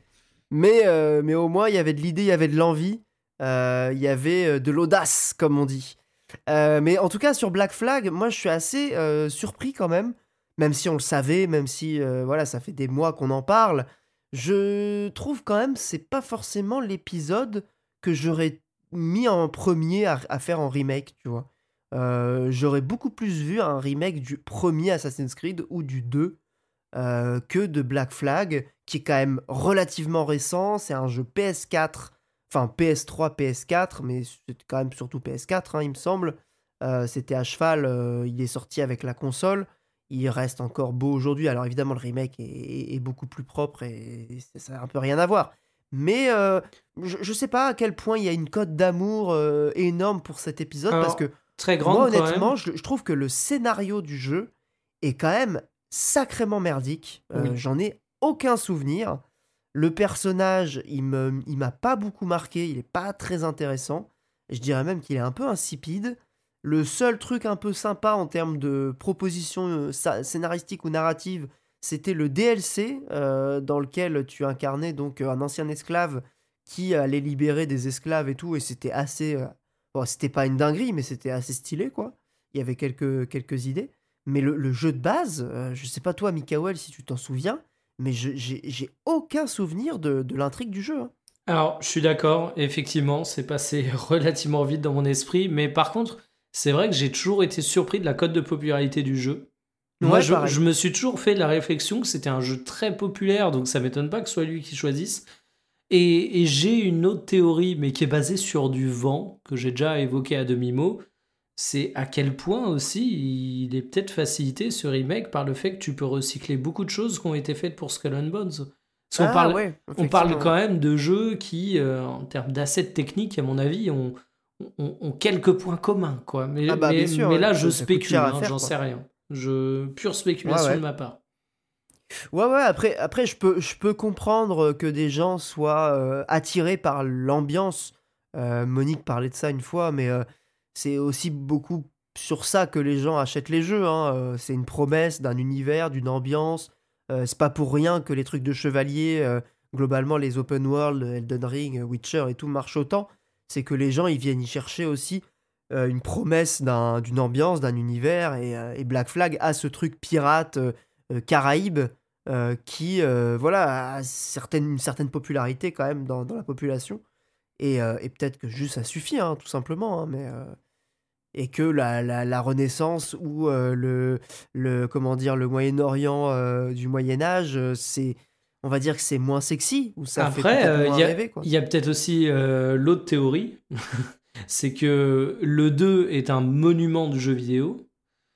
Mais au moins, il y avait de l'idée, il y avait de l'envie, il y avait de l'audace, comme on dit. Mais en tout cas, sur Black Flag, moi, je suis assez surpris quand même si on le savait, même si voilà, ça fait des mois qu'on en parle. Je trouve quand même c'est pas forcément l'épisode que j'aurais mis en premier à faire en remake, tu vois. J'aurais beaucoup plus vu un remake du premier Assassin's Creed ou du 2 que de Black Flag, qui est quand même relativement récent. C'est un jeu PS4, enfin PS3, PS4, mais c'est quand même surtout PS4, hein, il me semble. C'était à cheval, il est sorti avec la console. Il reste encore beau aujourd'hui. Alors évidemment, le remake est beaucoup plus propre et ça a un peu rien à voir. Mais je sais pas à quel point il y a une cote d'amour énorme pour cet épisode parce que Alors, très moi, grande quand honnêtement, même. je trouve que le scénario du jeu est quand même sacrément merdique. Oui. J'en ai aucun souvenir. Le personnage, il m'a pas beaucoup marqué. Il est pas très intéressant. Je dirais même qu'il est un peu insipide. Le seul truc un peu sympa en termes de propositions scénaristiques ou narratives, c'était le DLC dans lequel tu incarnais donc un ancien esclave qui allait libérer des esclaves et tout. Et c'était assez. Bon, c'était pas une dinguerie, mais c'était assez stylé, quoi. Il y avait quelques idées. Mais le jeu de base, je sais pas toi, Mikael, si tu t'en souviens, mais j'ai aucun souvenir de l'intrigue du jeu. Hein. Alors, je suis d'accord, effectivement, c'est passé relativement vite dans mon esprit, mais par contre, c'est vrai que j'ai toujours été surpris de la cote de popularité du jeu. Moi, Ouais, pareil. je me suis toujours fait la réflexion que c'était un jeu très populaire, donc ça m'étonne pas que ce soit lui qui choisisse. Et j'ai une autre théorie, mais qui est basée sur du vent, que j'ai déjà évoqué à demi-mot. C'est à quel point aussi il est peut-être facilité ce remake par le fait que tu peux recycler beaucoup de choses qui ont été faites pour Skull and Bones. Parce qu'on Ah parle, ouais, on parle effectivement. quand même de jeux qui, en termes d'assets techniques, à mon avis, ont quelques points communs. Quoi. Ah bah bien sûr, Mais ouais. là, je Ça coûte cher spécule, à hein, faire, j'en quoi. sais rien. Pure Ouais, spéculation de ouais. ma part. Ouais, ouais, après je peux comprendre que des gens soient attirés par l'ambiance. Monique parlait de ça une fois, mais c'est aussi beaucoup sur ça que les gens achètent les jeux. Hein. C'est une promesse d'un univers, d'une ambiance. C'est pas pour rien que les trucs de chevalier, globalement les open world, Elden Ring, Witcher et tout marchent autant. C'est que les gens ils viennent y chercher aussi une promesse d'une ambiance, d'un univers. Et Black Flag a ce truc pirate, Caraïbes qui voilà, a une certaine popularité quand même dans la population. Et peut-être que juste ça suffit, hein, tout simplement. Hein, et que la Renaissance ou comment dire, le Moyen-Orient du Moyen-Âge, on va dire que c'est moins sexy, ou ça fait Après, peut-être moins rêver, quoi. il y a peut-être aussi l'autre théorie, c'est que le 2 est un monument du jeu vidéo.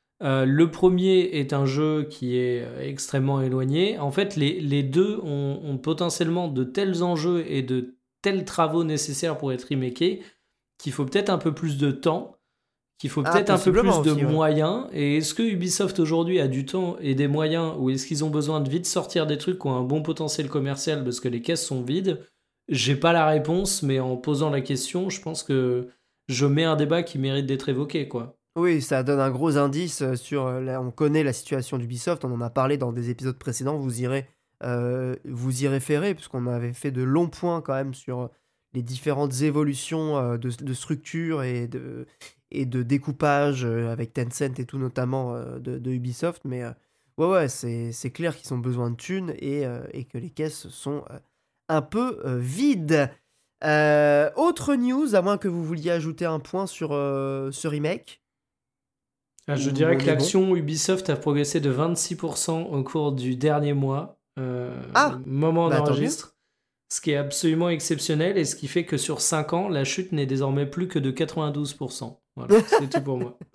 Le premier est un jeu qui est extrêmement éloigné. En fait, les deux ont potentiellement de tels enjeux et de tels travaux nécessaires pour être remakés qu'il faut peut-être un peu plus de temps, qu'il faut Ah, peut-être un peu possiblement plus de aussi, ouais. moyens. Et est-ce que Ubisoft aujourd'hui a du temps et des moyens, ou est-ce qu'ils ont besoin de vite sortir des trucs qui ont un bon potentiel commercial parce que les caisses sont vides? J'ai pas la réponse, mais en posant la question, je pense que je mets un débat qui mérite d'être évoqué, quoi. Oui, ça donne un gros indice sur... on connaît la situation d'Ubisoft, on en a parlé dans des épisodes précédents, vous irez vous y référer, puisqu'on avait fait de longs points quand même sur les différentes évolutions de structure et de découpage avec Tencent et tout notamment de Ubisoft, mais ouais, c'est clair qu'ils ont besoin de thunes et que les caisses sont un peu vides. Autre news, à moins que vous vouliez ajouter un point sur ce remake. Je Ou dirais on que est bon. l'action Ubisoft a progressé de 26% au cours du dernier mois, Ah, moment bah, tant d'enregistre, ce qui est absolument exceptionnel et ce qui fait que sur 5 ans, la chute n'est désormais plus que de 92%. Voilà, c'est tout pour moi.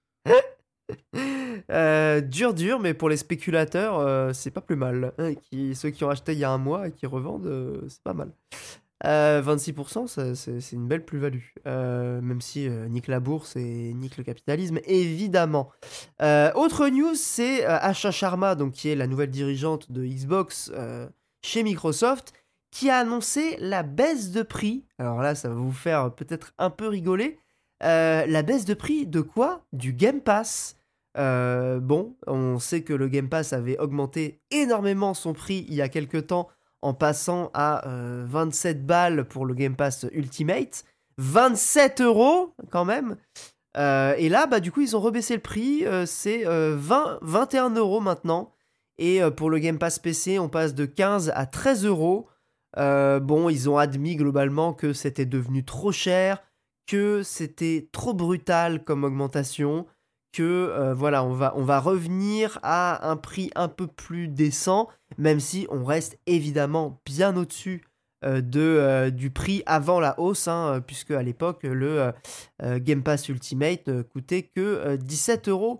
Dur, mais pour les spéculateurs, c'est pas plus mal. Ceux qui ont acheté il y a un mois et qui revendent, c'est pas mal. 26%, c'est une belle plus-value. Même si nique la bourse et nique le capitalisme, évidemment. Autre news, c'est Asha Sharma, donc, qui est la nouvelle dirigeante de Xbox chez Microsoft, qui a annoncé la baisse de prix. Alors là, ça va vous faire peut-être un peu rigoler. La baisse de prix de quoi? Du Game Pass. Bon, on sait que le Game Pass avait augmenté énormément son prix il y a quelques temps en passant à 27 balles pour le Game Pass Ultimate. 27 € quand même. Et là, bah, du coup, ils ont rebaissé le prix. C'est 21 € maintenant. Et pour le Game Pass PC, on passe de 15 à 13 €. Bon, ils ont admis globalement que c'était devenu trop cher, que c'était trop brutal comme augmentation, que voilà, on va revenir à un prix un peu plus décent, même si on reste évidemment bien au-dessus du prix avant la hausse, hein, puisque à l'époque, le Game Pass Ultimate ne coûtait que 17 €.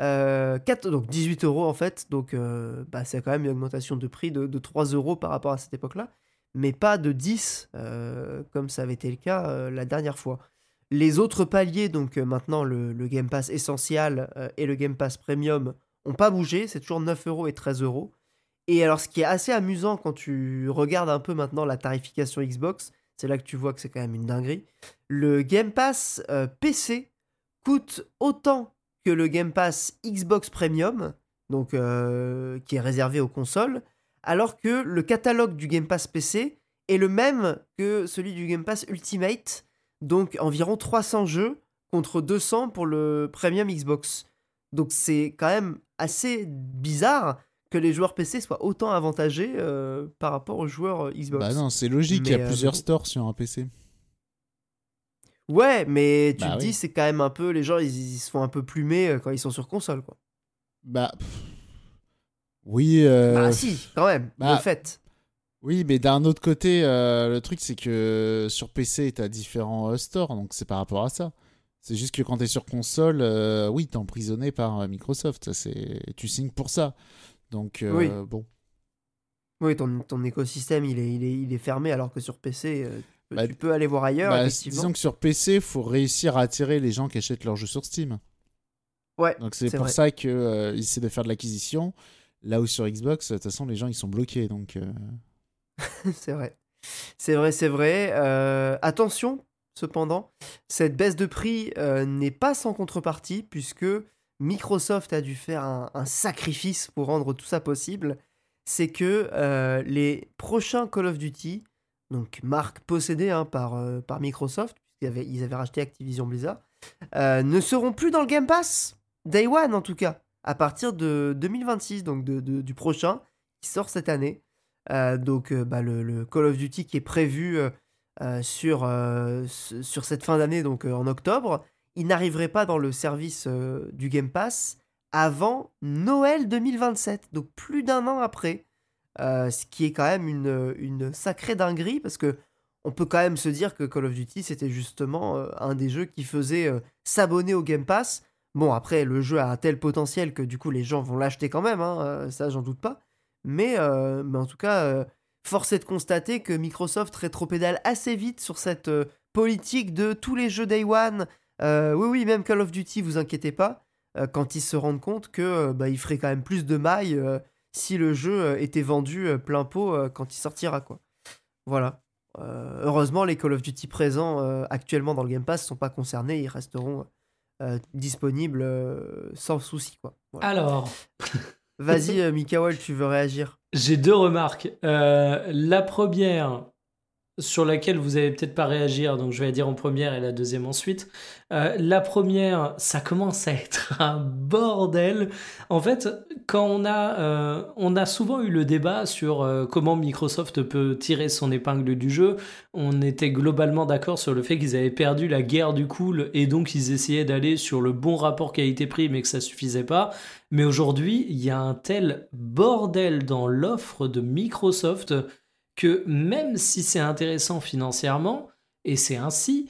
Donc 18 € en fait, donc bah, c'est quand même une augmentation de prix de 3 € par rapport à cette époque-là, mais pas de 10 comme ça avait été le cas la dernière fois. Les autres paliers, donc maintenant le Game Pass Essential et le Game Pass Premium, n'ont pas bougé, c'est toujours 9 € et 13 €. Et alors ce qui est assez amusant quand tu regardes un peu maintenant la tarification Xbox, c'est là que tu vois que c'est quand même une dinguerie. Le Game Pass PC coûte autant que le Game Pass Xbox Premium, donc qui est réservé aux consoles, alors que le catalogue du Game Pass PC est le même que celui du Game Pass Ultimate, donc environ 300 jeux contre 200 pour le Premium Xbox. Donc c'est quand même assez bizarre que les joueurs PC soient autant avantagés par rapport aux joueurs Xbox. Bah non, c'est logique, il y a Mais plusieurs bon. stores sur un PC. Ouais, mais tu Bah te dis, oui. c'est quand même un peu... Les gens, ils se font un peu plumer quand ils sont sur console, quoi. Bah oui, Bah si, quand même, de bah fait. oui, mais d'un autre côté, le truc c'est que sur PC t'as différents stores, donc c'est par rapport à ça. C'est juste que quand t'es sur console, oui, t'es emprisonné par Microsoft, ça, tu signes pour ça. Donc Oui, bon, oui, ton écosystème, il est fermé, alors que sur PC, bah, tu peux aller voir ailleurs, disons effectivement. que sur PC, faut réussir à attirer les gens qui achètent leurs jeux sur Steam. Ouais, Donc c'est c'est pour vrai. ça que ils essaient de faire de l'acquisition. Là où sur Xbox, de toute façon, les gens ils sont bloqués, donc. C'est vrai. C'est vrai. Attention, cependant, cette baisse de prix n'est pas sans contrepartie, puisque Microsoft a dû faire un sacrifice pour rendre tout ça possible. C'est que les prochains Call of Duty, donc marque possédée hein, par Microsoft, ils avaient racheté Activision Blizzard, ne seront plus dans le Game Pass. Day One en tout cas, à partir de 2026, donc du prochain, qui sort cette année. Donc bah, le Call of Duty qui est prévu sur cette fin d'année, donc en octobre, il n'arriverait pas dans le service du Game Pass avant Noël 2027, donc plus d'un an après. Ce qui est quand même une sacrée dinguerie, parce que on peut quand même se dire que Call of Duty, c'était justement un des jeux qui faisait s'abonner au Game Pass. Bon, après, le jeu a un tel potentiel que du coup, les gens vont l'acheter quand même, hein, ça, j'en doute pas. Mais en tout cas, force est de constater que Microsoft rétropédale assez vite sur cette politique de tous les jeux Day One. Oui, même Call of Duty, vous inquiétez pas, quand ils se rendent compte que bah, il ferait quand même plus de mailles si le jeu était vendu plein pot quand il sortira, quoi. Voilà. heureusement, les Call of Duty présents actuellement dans le Game Pass ne sont pas concernés, ils resteront disponibles sans souci, quoi. Voilà. Alors, Vas-y, Mikael, tu veux réagir? j'ai 2 remarques. La première, sur laquelle vous n'allez peut-être pas réagir, donc je vais la dire en première et la deuxième ensuite. La première, ça commence à être un bordel. En fait, quand on a souvent eu le débat sur comment Microsoft peut tirer son épingle du jeu, on était globalement d'accord sur le fait qu'ils avaient perdu la guerre du cool et donc ils essayaient d'aller sur le bon rapport qualité-prix, mais que ça suffisait pas. Mais aujourd'hui, il y a un tel bordel dans l'offre de Microsoft que même si c'est intéressant financièrement, et c'est ainsi,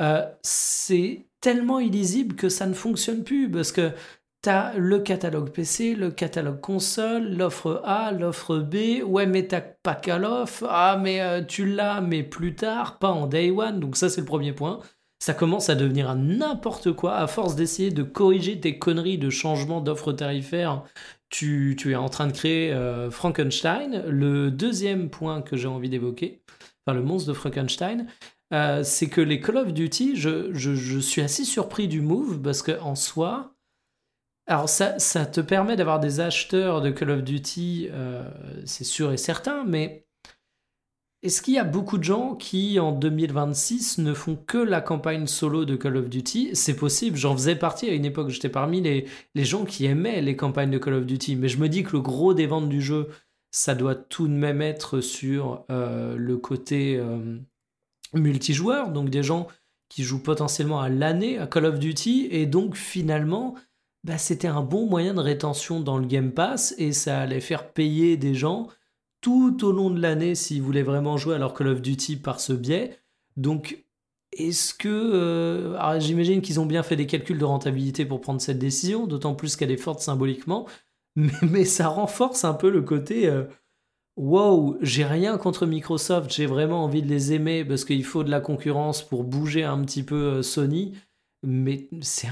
c'est tellement illisible que ça ne fonctionne plus, parce que t'as le catalogue PC, le catalogue console, l'offre A, l'offre B, ouais mais t'as pas Call of, ah mais tu l'as mais plus tard, pas en day one, donc ça c'est le premier point. Ça commence à devenir un n'importe quoi, à force d'essayer de corriger tes conneries de changement d'offre tarifaire, tu es en train de créer Frankenstein. Le deuxième point que j'ai envie d'évoquer, enfin le monstre de Frankenstein, c'est que les Call of Duty, je suis assez surpris du move parce qu'en soi, alors ça te permet d'avoir des acheteurs de Call of Duty, c'est sûr et certain, mais est-ce qu'il y a beaucoup de gens qui, en 2026, ne font que la campagne solo de Call of Duty? C'est possible, j'en faisais partie à une époque, j'étais parmi les gens qui aimaient les campagnes de Call of Duty, mais je me dis que le gros des ventes du jeu, ça doit tout de même être sur le côté multijoueur, donc des gens qui jouent potentiellement à l'année à Call of Duty, et donc finalement, bah, c'était un bon moyen de rétention dans le Game Pass, et ça allait faire payer des gens tout au long de l'année s'ils voulaient vraiment jouer à leur Call of Duty par ce biais. Donc, est-ce que... alors, j'imagine qu'ils ont bien fait des calculs de rentabilité pour prendre cette décision, d'autant plus qu'elle est forte symboliquement, mais ça renforce un peu le côté... wow, j'ai rien contre Microsoft, j'ai vraiment envie de les aimer parce qu'il faut de la concurrence pour bouger un petit peu Sony, mais c'est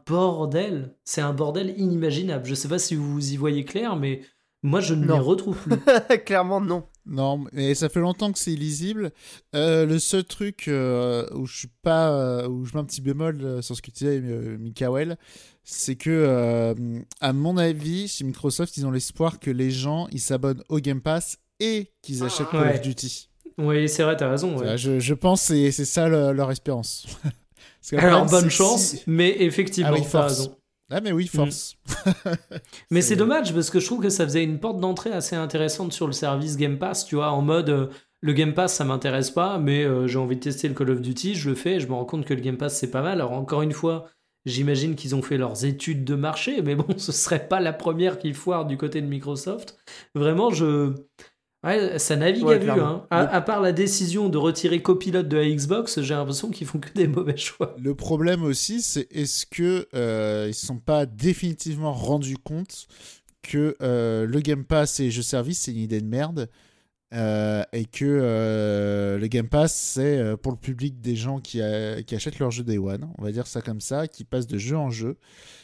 un bordel inimaginable. Je sais pas si vous y voyez clair, mais moi je ne m'y Non. retrouve plus. Clairement, non. Non, mais ça fait longtemps que c'est illisible. Le seul truc où je suis pas, où je mets un petit bémol sur ce que tu disais, Mikael, c'est que, à mon avis, chez Microsoft, ils ont l'espoir que les gens ils s'abonnent au Game Pass et qu'ils achètent Call Ouais. of Duty. Oui, c'est vrai, t'as raison. Ouais. Je pense que c'est ça leur espérance. Parce que le Alors, problème, bonne c'est chance, si- mais effectivement, Ah oui, t'as force. raison. Ah mais oui, force. Mais c'est dommage parce que je trouve que ça faisait une porte d'entrée assez intéressante sur le service Game Pass, tu vois, en mode le Game Pass ça m'intéresse pas, mais j'ai envie de tester le Call of Duty, je le fais, et je me rends compte que le Game Pass c'est pas mal. Alors encore une fois, j'imagine qu'ils ont fait leurs études de marché, mais bon, ce serait pas la première qui foire du côté de Microsoft. Vraiment, ouais, ça navigue Ouais, à vue, clairement. hein. À part la décision de retirer copilote de la Xbox, j'ai l'impression qu'ils font que des mauvais choix. Le problème aussi, c'est est-ce que ils se sont pas définitivement rendus compte que le Game Pass et les jeux services c'est une idée de merde et que le Game Pass c'est pour le public des gens qui achètent leur jeu Day One, on va dire ça comme ça, qui passent de jeu en jeu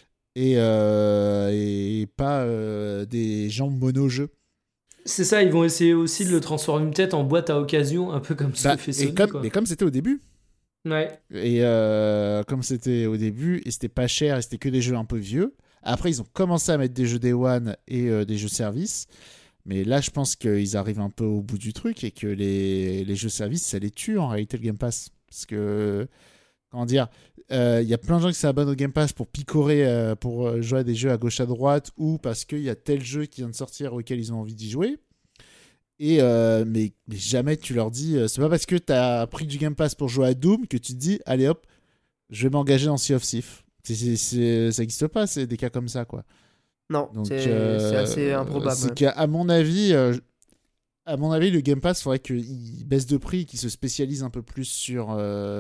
et pas des gens mono-jeux. C'est ça, ils vont essayer aussi de le transformer peut-être en boîte à occasion, un peu comme ce que fait Sony, quoi. Mais comme c'était au début. Ouais. Et comme c'était au début, et c'était pas cher, et c'était que des jeux un peu vieux. Après, ils ont commencé à mettre des jeux Day One et des jeux service. Mais là, je pense qu'ils arrivent un peu au bout du truc et que les jeux service, ça les tue en réalité le Game Pass. Parce que, comment dire, il y a plein de gens qui s'abonnent au Game Pass pour picorer, pour jouer à des jeux à gauche à droite ou parce qu'il y a tel jeu qui vient de sortir auquel ils ont envie d'y jouer. Et mais jamais tu leur dis c'est pas parce que t'as pris du Game Pass pour jouer à Doom que tu te dis allez hop je vais m'engager dans Sea of Thieves. Ça n'existe pas, c'est des cas comme ça quoi. Non, Donc c'est assez improbable. c'est qu'à mon avis le Game Pass faudrait qu'il baisse de prix, qu'il se spécialise un peu plus sur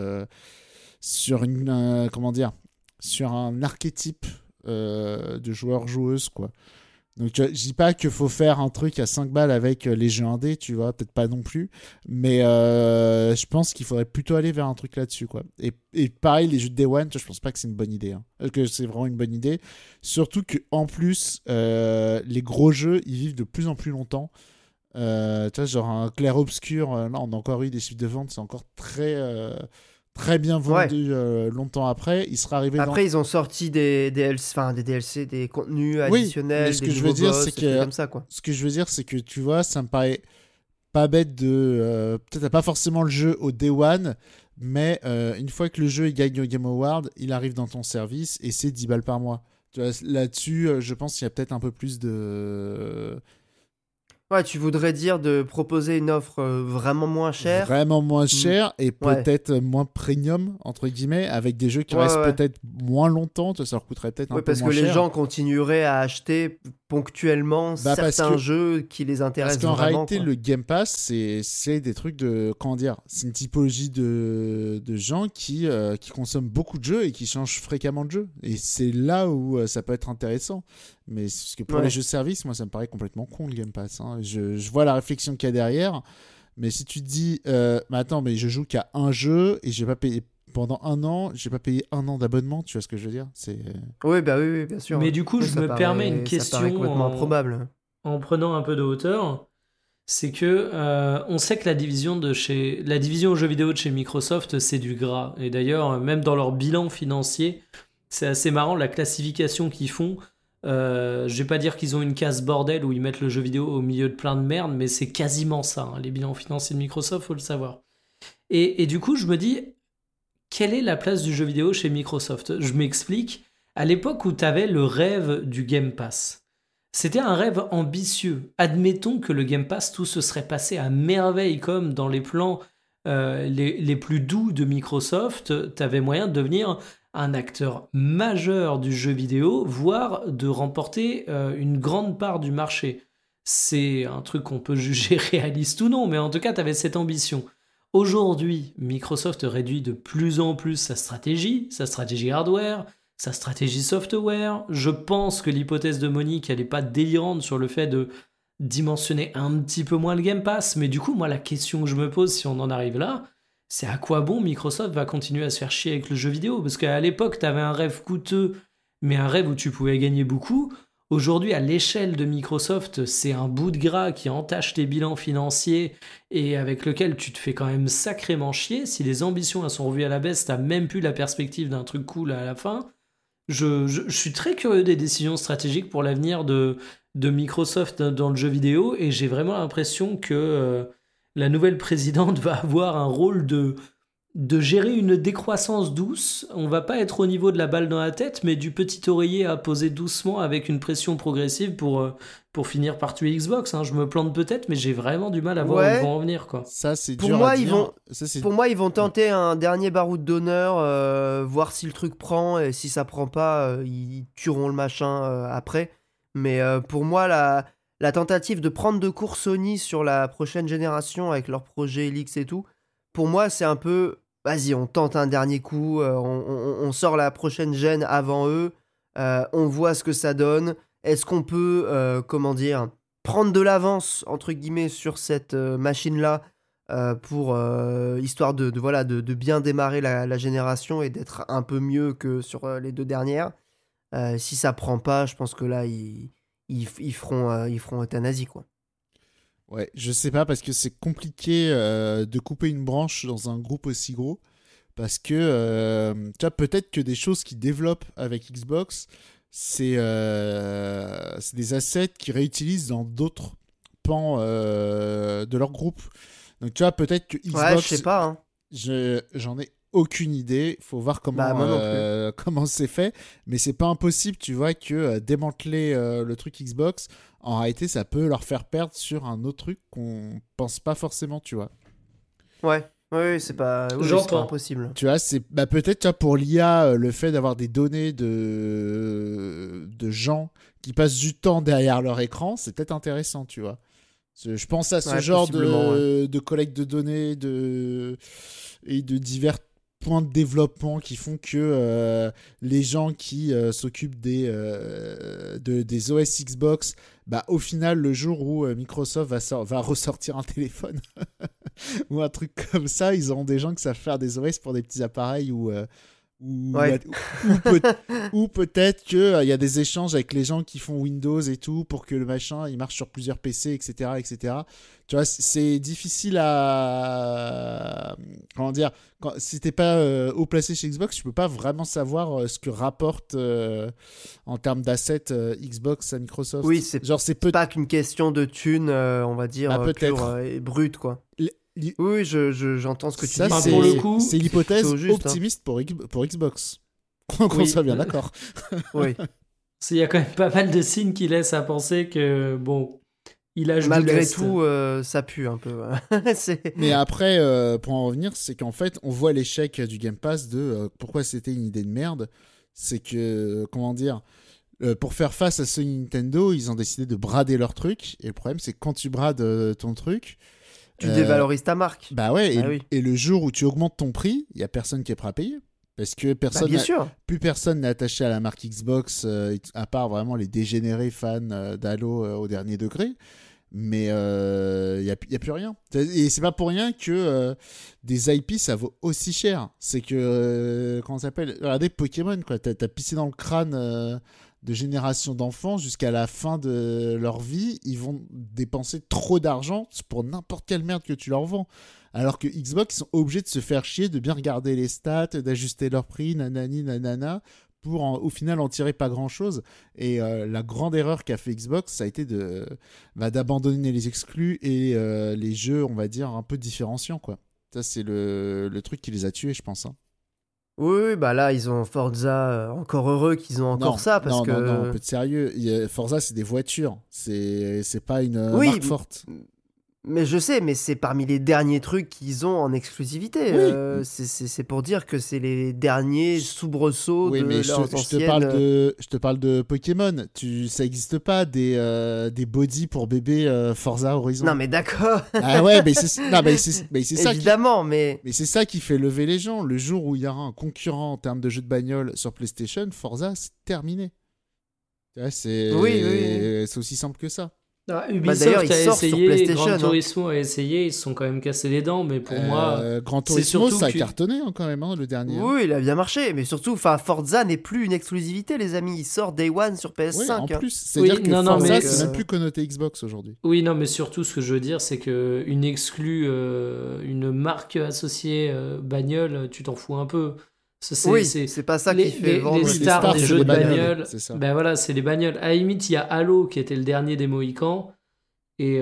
une comment dire, sur un archétype de joueurs-joueuses quoi. Donc je dis pas qu'il faut faire un truc à 5 balles avec les jeux indés, tu vois, peut-être pas non plus, mais je pense qu'il faudrait plutôt aller vers un truc là-dessus, quoi. Et pareil, les jeux de Day One, je pense pas que c'est une bonne idée, hein, que c'est vraiment une bonne idée, surtout qu'en plus, les gros jeux, ils vivent de plus en plus longtemps, Tu vois, genre un clair-obscur, là, on a encore eu des chiffres de vente, c'est encore très bien vendu longtemps après. Il sera arrivé Après, ils ont sorti des DLC, des contenus additionnels, ce des que je nouveaux veux dire, boss, c'est des trucs que comme ça, quoi. ce que je veux dire, c'est que tu vois, ça me paraît pas bête de peut-être t'as pas forcément le jeu au day one, mais une fois que le jeu il gagne au Game Award, il arrive dans ton service et c'est 10 balles par mois. Tu vois, là-dessus, je pense qu'il y a peut-être un peu plus de Ouais, tu voudrais dire de proposer une offre vraiment moins chère. vraiment moins Mm. cher et Ouais. peut-être moins premium entre guillemets, avec des jeux qui Ouais, restent ouais. peut-être moins longtemps. Tu vois, ça leur coûterait peut-être un Oui, peu parce moins que les cher. gens continueraient à acheter ponctuellement Bah, parce certains que- jeux qui les Parce intéressent qu'en vraiment, réalité, quoi. le Game Pass, c'est des trucs de. Comment dire? C'est une typologie de gens qui consomment beaucoup de jeux et qui changent fréquemment de jeux. Et c'est là où ça peut être intéressant. Mais parce que pour Ouais. les jeux de service, moi, ça me paraît complètement con le Game Pass. Hein. Je vois la réflexion qu'il y a derrière. Mais si tu te dis, mais attends, mais je joue qu'à un jeu et j'ai pas payé. Pendant un an, j'ai pas payé un an d'abonnement, tu vois ce que je veux dire? C'est. Oui, bah oui, bien sûr. Mais du coup, Oui, je ça me permets une ça paraît question complètement improbable. en prenant un peu de hauteur. C'est que on sait que la division aux jeux vidéo de chez Microsoft, c'est du gras. Et d'ailleurs, même dans leur bilan financier, c'est assez marrant la classification qu'ils font. Je vais pas dire qu'ils ont une case bordel où ils mettent le jeu vidéo au milieu de plein de merde, mais c'est quasiment ça, hein, les bilans financiers de Microsoft, faut le savoir. Et du coup, je me dis, quelle est la place du jeu vidéo chez Microsoft? Je m'explique. À l'époque où tu avais le rêve du Game Pass, c'était un rêve ambitieux. Admettons que le Game Pass, tout se serait passé à merveille comme dans les plans les plus doux de Microsoft. Tu avais moyen de devenir un acteur majeur du jeu vidéo, voire de remporter une grande part du marché. C'est un truc qu'on peut juger réaliste ou non, mais en tout cas, tu avais cette ambition. Aujourd'hui, Microsoft réduit de plus en plus sa stratégie hardware, sa stratégie software. Je pense que l'hypothèse de Monique, elle n'est pas délirante sur le fait de dimensionner un petit peu moins le Game Pass. Mais du coup, moi, la question que je me pose si on en arrive là, c'est à quoi bon Microsoft va continuer à se faire chier avec le jeu vidéo? Parce qu'à l'époque, tu avais un rêve coûteux, mais un rêve où tu pouvais gagner beaucoup. Aujourd'hui, à l'échelle de Microsoft, c'est un bout de gras qui entache tes bilans financiers et avec lequel tu te fais quand même sacrément chier. Si les ambitions elles sont revues à la baisse, t'as même plus la perspective d'un truc cool à la fin. Je suis très curieux des décisions stratégiques pour l'avenir de Microsoft dans le jeu vidéo et j'ai vraiment l'impression que la nouvelle présidente va avoir un rôle de gérer une décroissance douce. On va pas être au niveau de la balle dans la tête, mais du petit oreiller à poser doucement avec une pression progressive pour finir par tuer Xbox. Hein. Je me plante peut-être, mais j'ai vraiment du mal à voir où ils vont en venir, quoi. Ça, c'est Pour dur moi, à ils dire. vont- Ça, c'est... Pour moi, ils vont tenter un dernier baroud d'honneur, voir si le truc prend, et si ça prend pas, ils tueront le machin après. Mais pour moi, la tentative de prendre de court Sony sur la prochaine génération avec leur projet Helix et tout, pour moi, c'est un peu, vas-y, on tente un dernier coup, on sort la prochaine gêne avant eux, on voit ce que ça donne. Est-ce qu'on peut, comment dire, prendre de l'avance, entre guillemets, sur cette machine-là pour histoire voilà, de bien démarrer la génération et d'être un peu mieux que sur les deux dernières. Si ça prend pas, je pense que là, ils feront euthanasie, quoi. Ouais, je sais pas parce que c'est compliqué de couper une branche dans un groupe aussi gros. Parce que tu vois, peut-être que des choses qu'ils développent avec Xbox, c'est des assets qu'ils réutilisent dans d'autres pans de leur groupe. Donc tu vois, peut-être que Xbox, Ouais, je sais pas, hein. j'en ai aucune idée. Faut voir Bah, moi non plus. comment c'est fait. Mais c'est pas impossible, tu vois, que démanteler le truc Xbox, en réalité, ça peut leur faire perdre sur un autre truc qu'on pense pas forcément, tu vois. Ouais. Oui, c'est pas, oui, c'est J'entends. pas impossible. Tu vois, c'est peut-être tu vois, pour l'IA, le fait d'avoir des données de gens qui passent du temps derrière leur écran, c'est peut-être intéressant, tu vois. Je pense à ce Ouais, genre possiblement, de collecte de données et de divers points de développement qui font que les gens qui s'occupent des OS Xbox, bah, au final, le jour où Microsoft va ressortir un téléphone ou un truc comme ça, ils auront des gens qui savent faire des OS pour des petits appareils où Ou, Ouais. ou peut-être qu'il y a des échanges avec les gens qui font Windows et tout pour que le machin il marche sur plusieurs PC, etc. etc. Tu vois, c'est difficile à. Comment dire si t'es pas haut placé chez Xbox, tu peux pas vraiment savoir ce que rapporte en termes d'assets Xbox à Microsoft. Oui, c'est Genre, c'est pas qu'une question de thunes, on va dire, Bah, peut-être. pure et brute, quoi. Li- Oui, j'entends ce que tu Ça, dis. Enfin, c'est pour le coup, c'est l'hypothèse plutôt juste, hein. optimiste pour Xbox. Qu'on Oui. soit bien d'accord. Oui. il y a quand même pas mal de signes qui laissent à penser que, bon, il lâche du Malgré lest. tout, ça pue un peu. C'est... Mais après, pour en revenir, c'est qu'en fait, on voit l'échec du Game Pass de pourquoi c'était une idée de merde. C'est que, comment dire, pour faire face à ce Nintendo, ils ont décidé de brader leur truc. Et le problème, c'est que quand tu brades ton truc, Tu dévalorises ta marque. bah ouais, Ah oui. et le jour où tu augmentes ton prix, il y a personne qui est prêt à payer. Parce que Bah, bien sûr. plus personne n'est attaché à la marque Xbox, à part vraiment les dégénérés fans d'Halo au dernier degré. Mais il n'y a plus rien. Et c'est pas pour rien que des IP, ça vaut aussi cher. C'est que, comment ça s'appelle, regardez Pokémon, quoi. T'as pissé dans le crâne de générations d'enfants jusqu'à la fin de leur vie. Ils vont dépenser trop d'argent pour n'importe quelle merde que tu leur vends. Alors que Xbox, ils sont obligés de se faire chier, de bien regarder les stats, d'ajuster leur prix, nanani, nanana, pour au final en tirer pas grand chose. Et la grande erreur qu'a fait Xbox, ça a été d'abandonner les exclus et les jeux, on va dire, un peu différenciants, quoi. Ça, c'est le truc qui les a tués, je pense. Hein. Oui, bah là, ils ont Forza. Encore heureux qu'ils ont encore Non, ça, parce non, que... non, un peu de sérieux. Forza, c'est des voitures. C'est pas une Oui, marque forte. mais je sais, mais c'est parmi les derniers trucs qu'ils ont en exclusivité. Oui. C'est pour dire que c'est les derniers soubresauts Oui, de mais leurs je te anciennes... parle de Pokémon. Ça n'existe pas des bodies pour bébé Forza Horizon. Non, mais d'accord. Ah ouais, mais c'est ça Évidemment, mais... mais c'est ça qui fait lever les gens. Le jour où il y aura un concurrent en termes de jeux de bagnole sur PlayStation, Forza, c'est terminé. Tu vois, Oui. c'est aussi simple que ça. Ah, Bah, d'ailleurs, Ubisoft il a sort sur essayé, PlayStation, Gran hein. Turismo a essayé, ils se sont quand même cassé les dents, mais pour moi, Gran c'est Turismo, surtout ça a que- cartonné hein, quand même, hein, le dernier. Hein. Oui, il a bien marché, mais surtout, Forza n'est plus une exclusivité, les amis. Il sort Day One sur Oui, PS5. en hein. plus, c'est-à-dire Oui, que non, Forza, mais c'est même plus connoté Xbox aujourd'hui. Oui, non, mais surtout, ce que je veux dire, c'est que une exclue, une marque associée bagnole, tu t'en fous un peu. Oui, c'est pas ça qui fait vendre. les les stars stars, des c'est jeux les de bagnoles, bagnole, c'est ça. ben voilà, c'est les bagnoles. À la limite, il y a Halo qui était le dernier des Mohicans. Et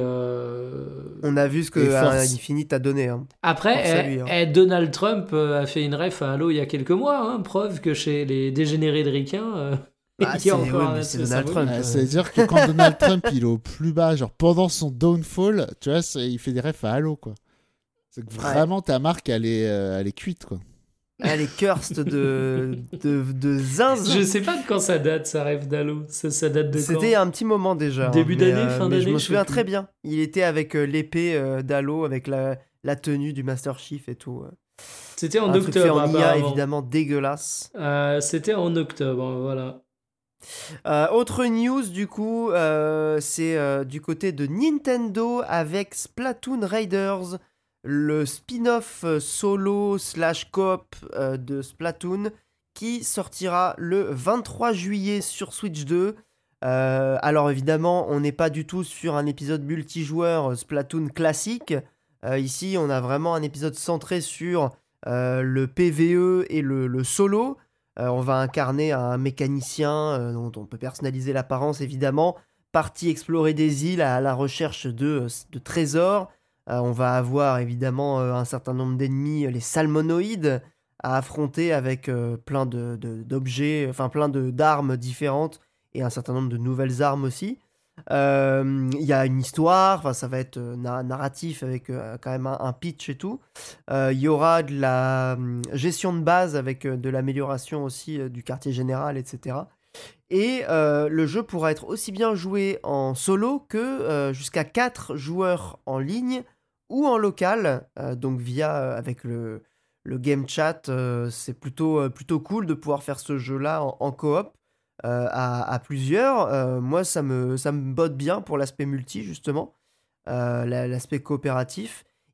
On a vu ce que Et Force. Infinite a donné. Hein. après, Force à lui, hein. Donald Trump a fait une ref à Halo il y a quelques mois, hein, preuve que chez les dégénérés de ricains, Bah, il y a encore mais un c'est aspect Donald symbolique. Trump. C'est-à-dire que quand Donald Trump il est au plus bas, genre pendant son downfall, tu vois, il fait des refs à Halo, quoi. C'est que vraiment ta marque, elle est cuite, quoi. Elle est cursed de zinzin. Je sais pas de quand ça date, sa ref d'Halo. Ça date de quand? C'était un petit moment déjà. Début hein, mais, d'année, fin mais d'année, je me je sais souviens plus. très bien. Il était avec l'épée d'Halo, avec la tenue du Master Chief et tout. C'était en Un truc fait octobre, en IA, apparemment. évidemment dégueulasse. C'était en octobre, voilà. Autre news, du coup, c'est du côté de Nintendo avec Splatoon Raiders, le spin-off solo/coop de Splatoon qui sortira le 23 juillet sur Switch 2. Alors évidemment, on n'est pas du tout sur un épisode multijoueur Splatoon classique. Ici, on a vraiment un épisode centré sur le PvE et le solo. On va incarner un mécanicien dont on peut personnaliser l'apparence évidemment, parti explorer des îles à la recherche de trésors. On va avoir évidemment un certain nombre d'ennemis, les salmonoïdes, à affronter avec plein d'objets, enfin plein d'armes différentes et un certain nombre de nouvelles armes aussi. Il y a une histoire, ça va être narratif avec quand même un pitch et tout. Il y aura de la gestion de base avec de l'amélioration aussi du quartier général, etc. Et le jeu pourra être aussi bien joué en solo que jusqu'à 4 joueurs en ligne ou en local, donc via avec le game chat. C'est plutôt cool de pouvoir faire ce jeu-là en coop. À plusieurs. Moi, ça me botte bien pour l'aspect multi, justement, l'aspect coopératif.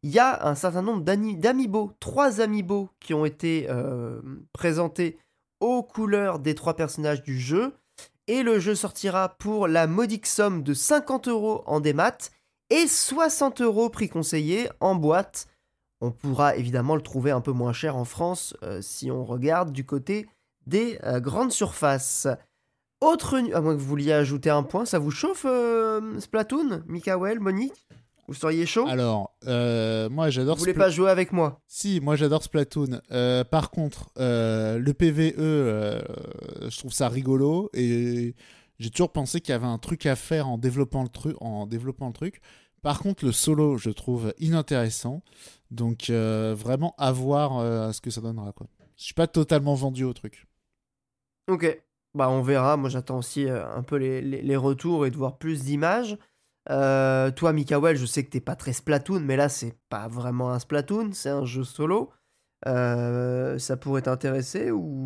il y a un certain nombre d'amiibo, 3 amiibo qui ont été présentés aux couleurs des 3 personnages du jeu. Et le jeu sortira pour la modique somme de 50 € en démat et 60 € prix conseillé en boîte. On pourra évidemment le trouver un peu moins cher en France si on regarde du côté des grandes surfaces. À moins que vous vouliez ajouter un point, ça vous chauffe Splatoon, Mikael, Monique? Vous seriez chaud? Alors, moi j'adore Vous voulez pas jouer avec moi? Si, moi j'adore Splatoon. Par contre, le PvE, je trouve ça rigolo et j'ai toujours pensé qu'il y avait un truc à faire en développant le truc. Par contre, le solo, je trouve inintéressant. Donc, vraiment à voir ce que ça donnera, quoi. Je suis pas totalement vendu au truc. Ok, bah on verra. Moi j'attends aussi un peu les retours et de voir plus d'images. Toi, Mikael, je sais que t'es pas très Splatoon, mais là c'est pas vraiment un Splatoon, c'est un jeu solo. Ça pourrait t'intéresser ou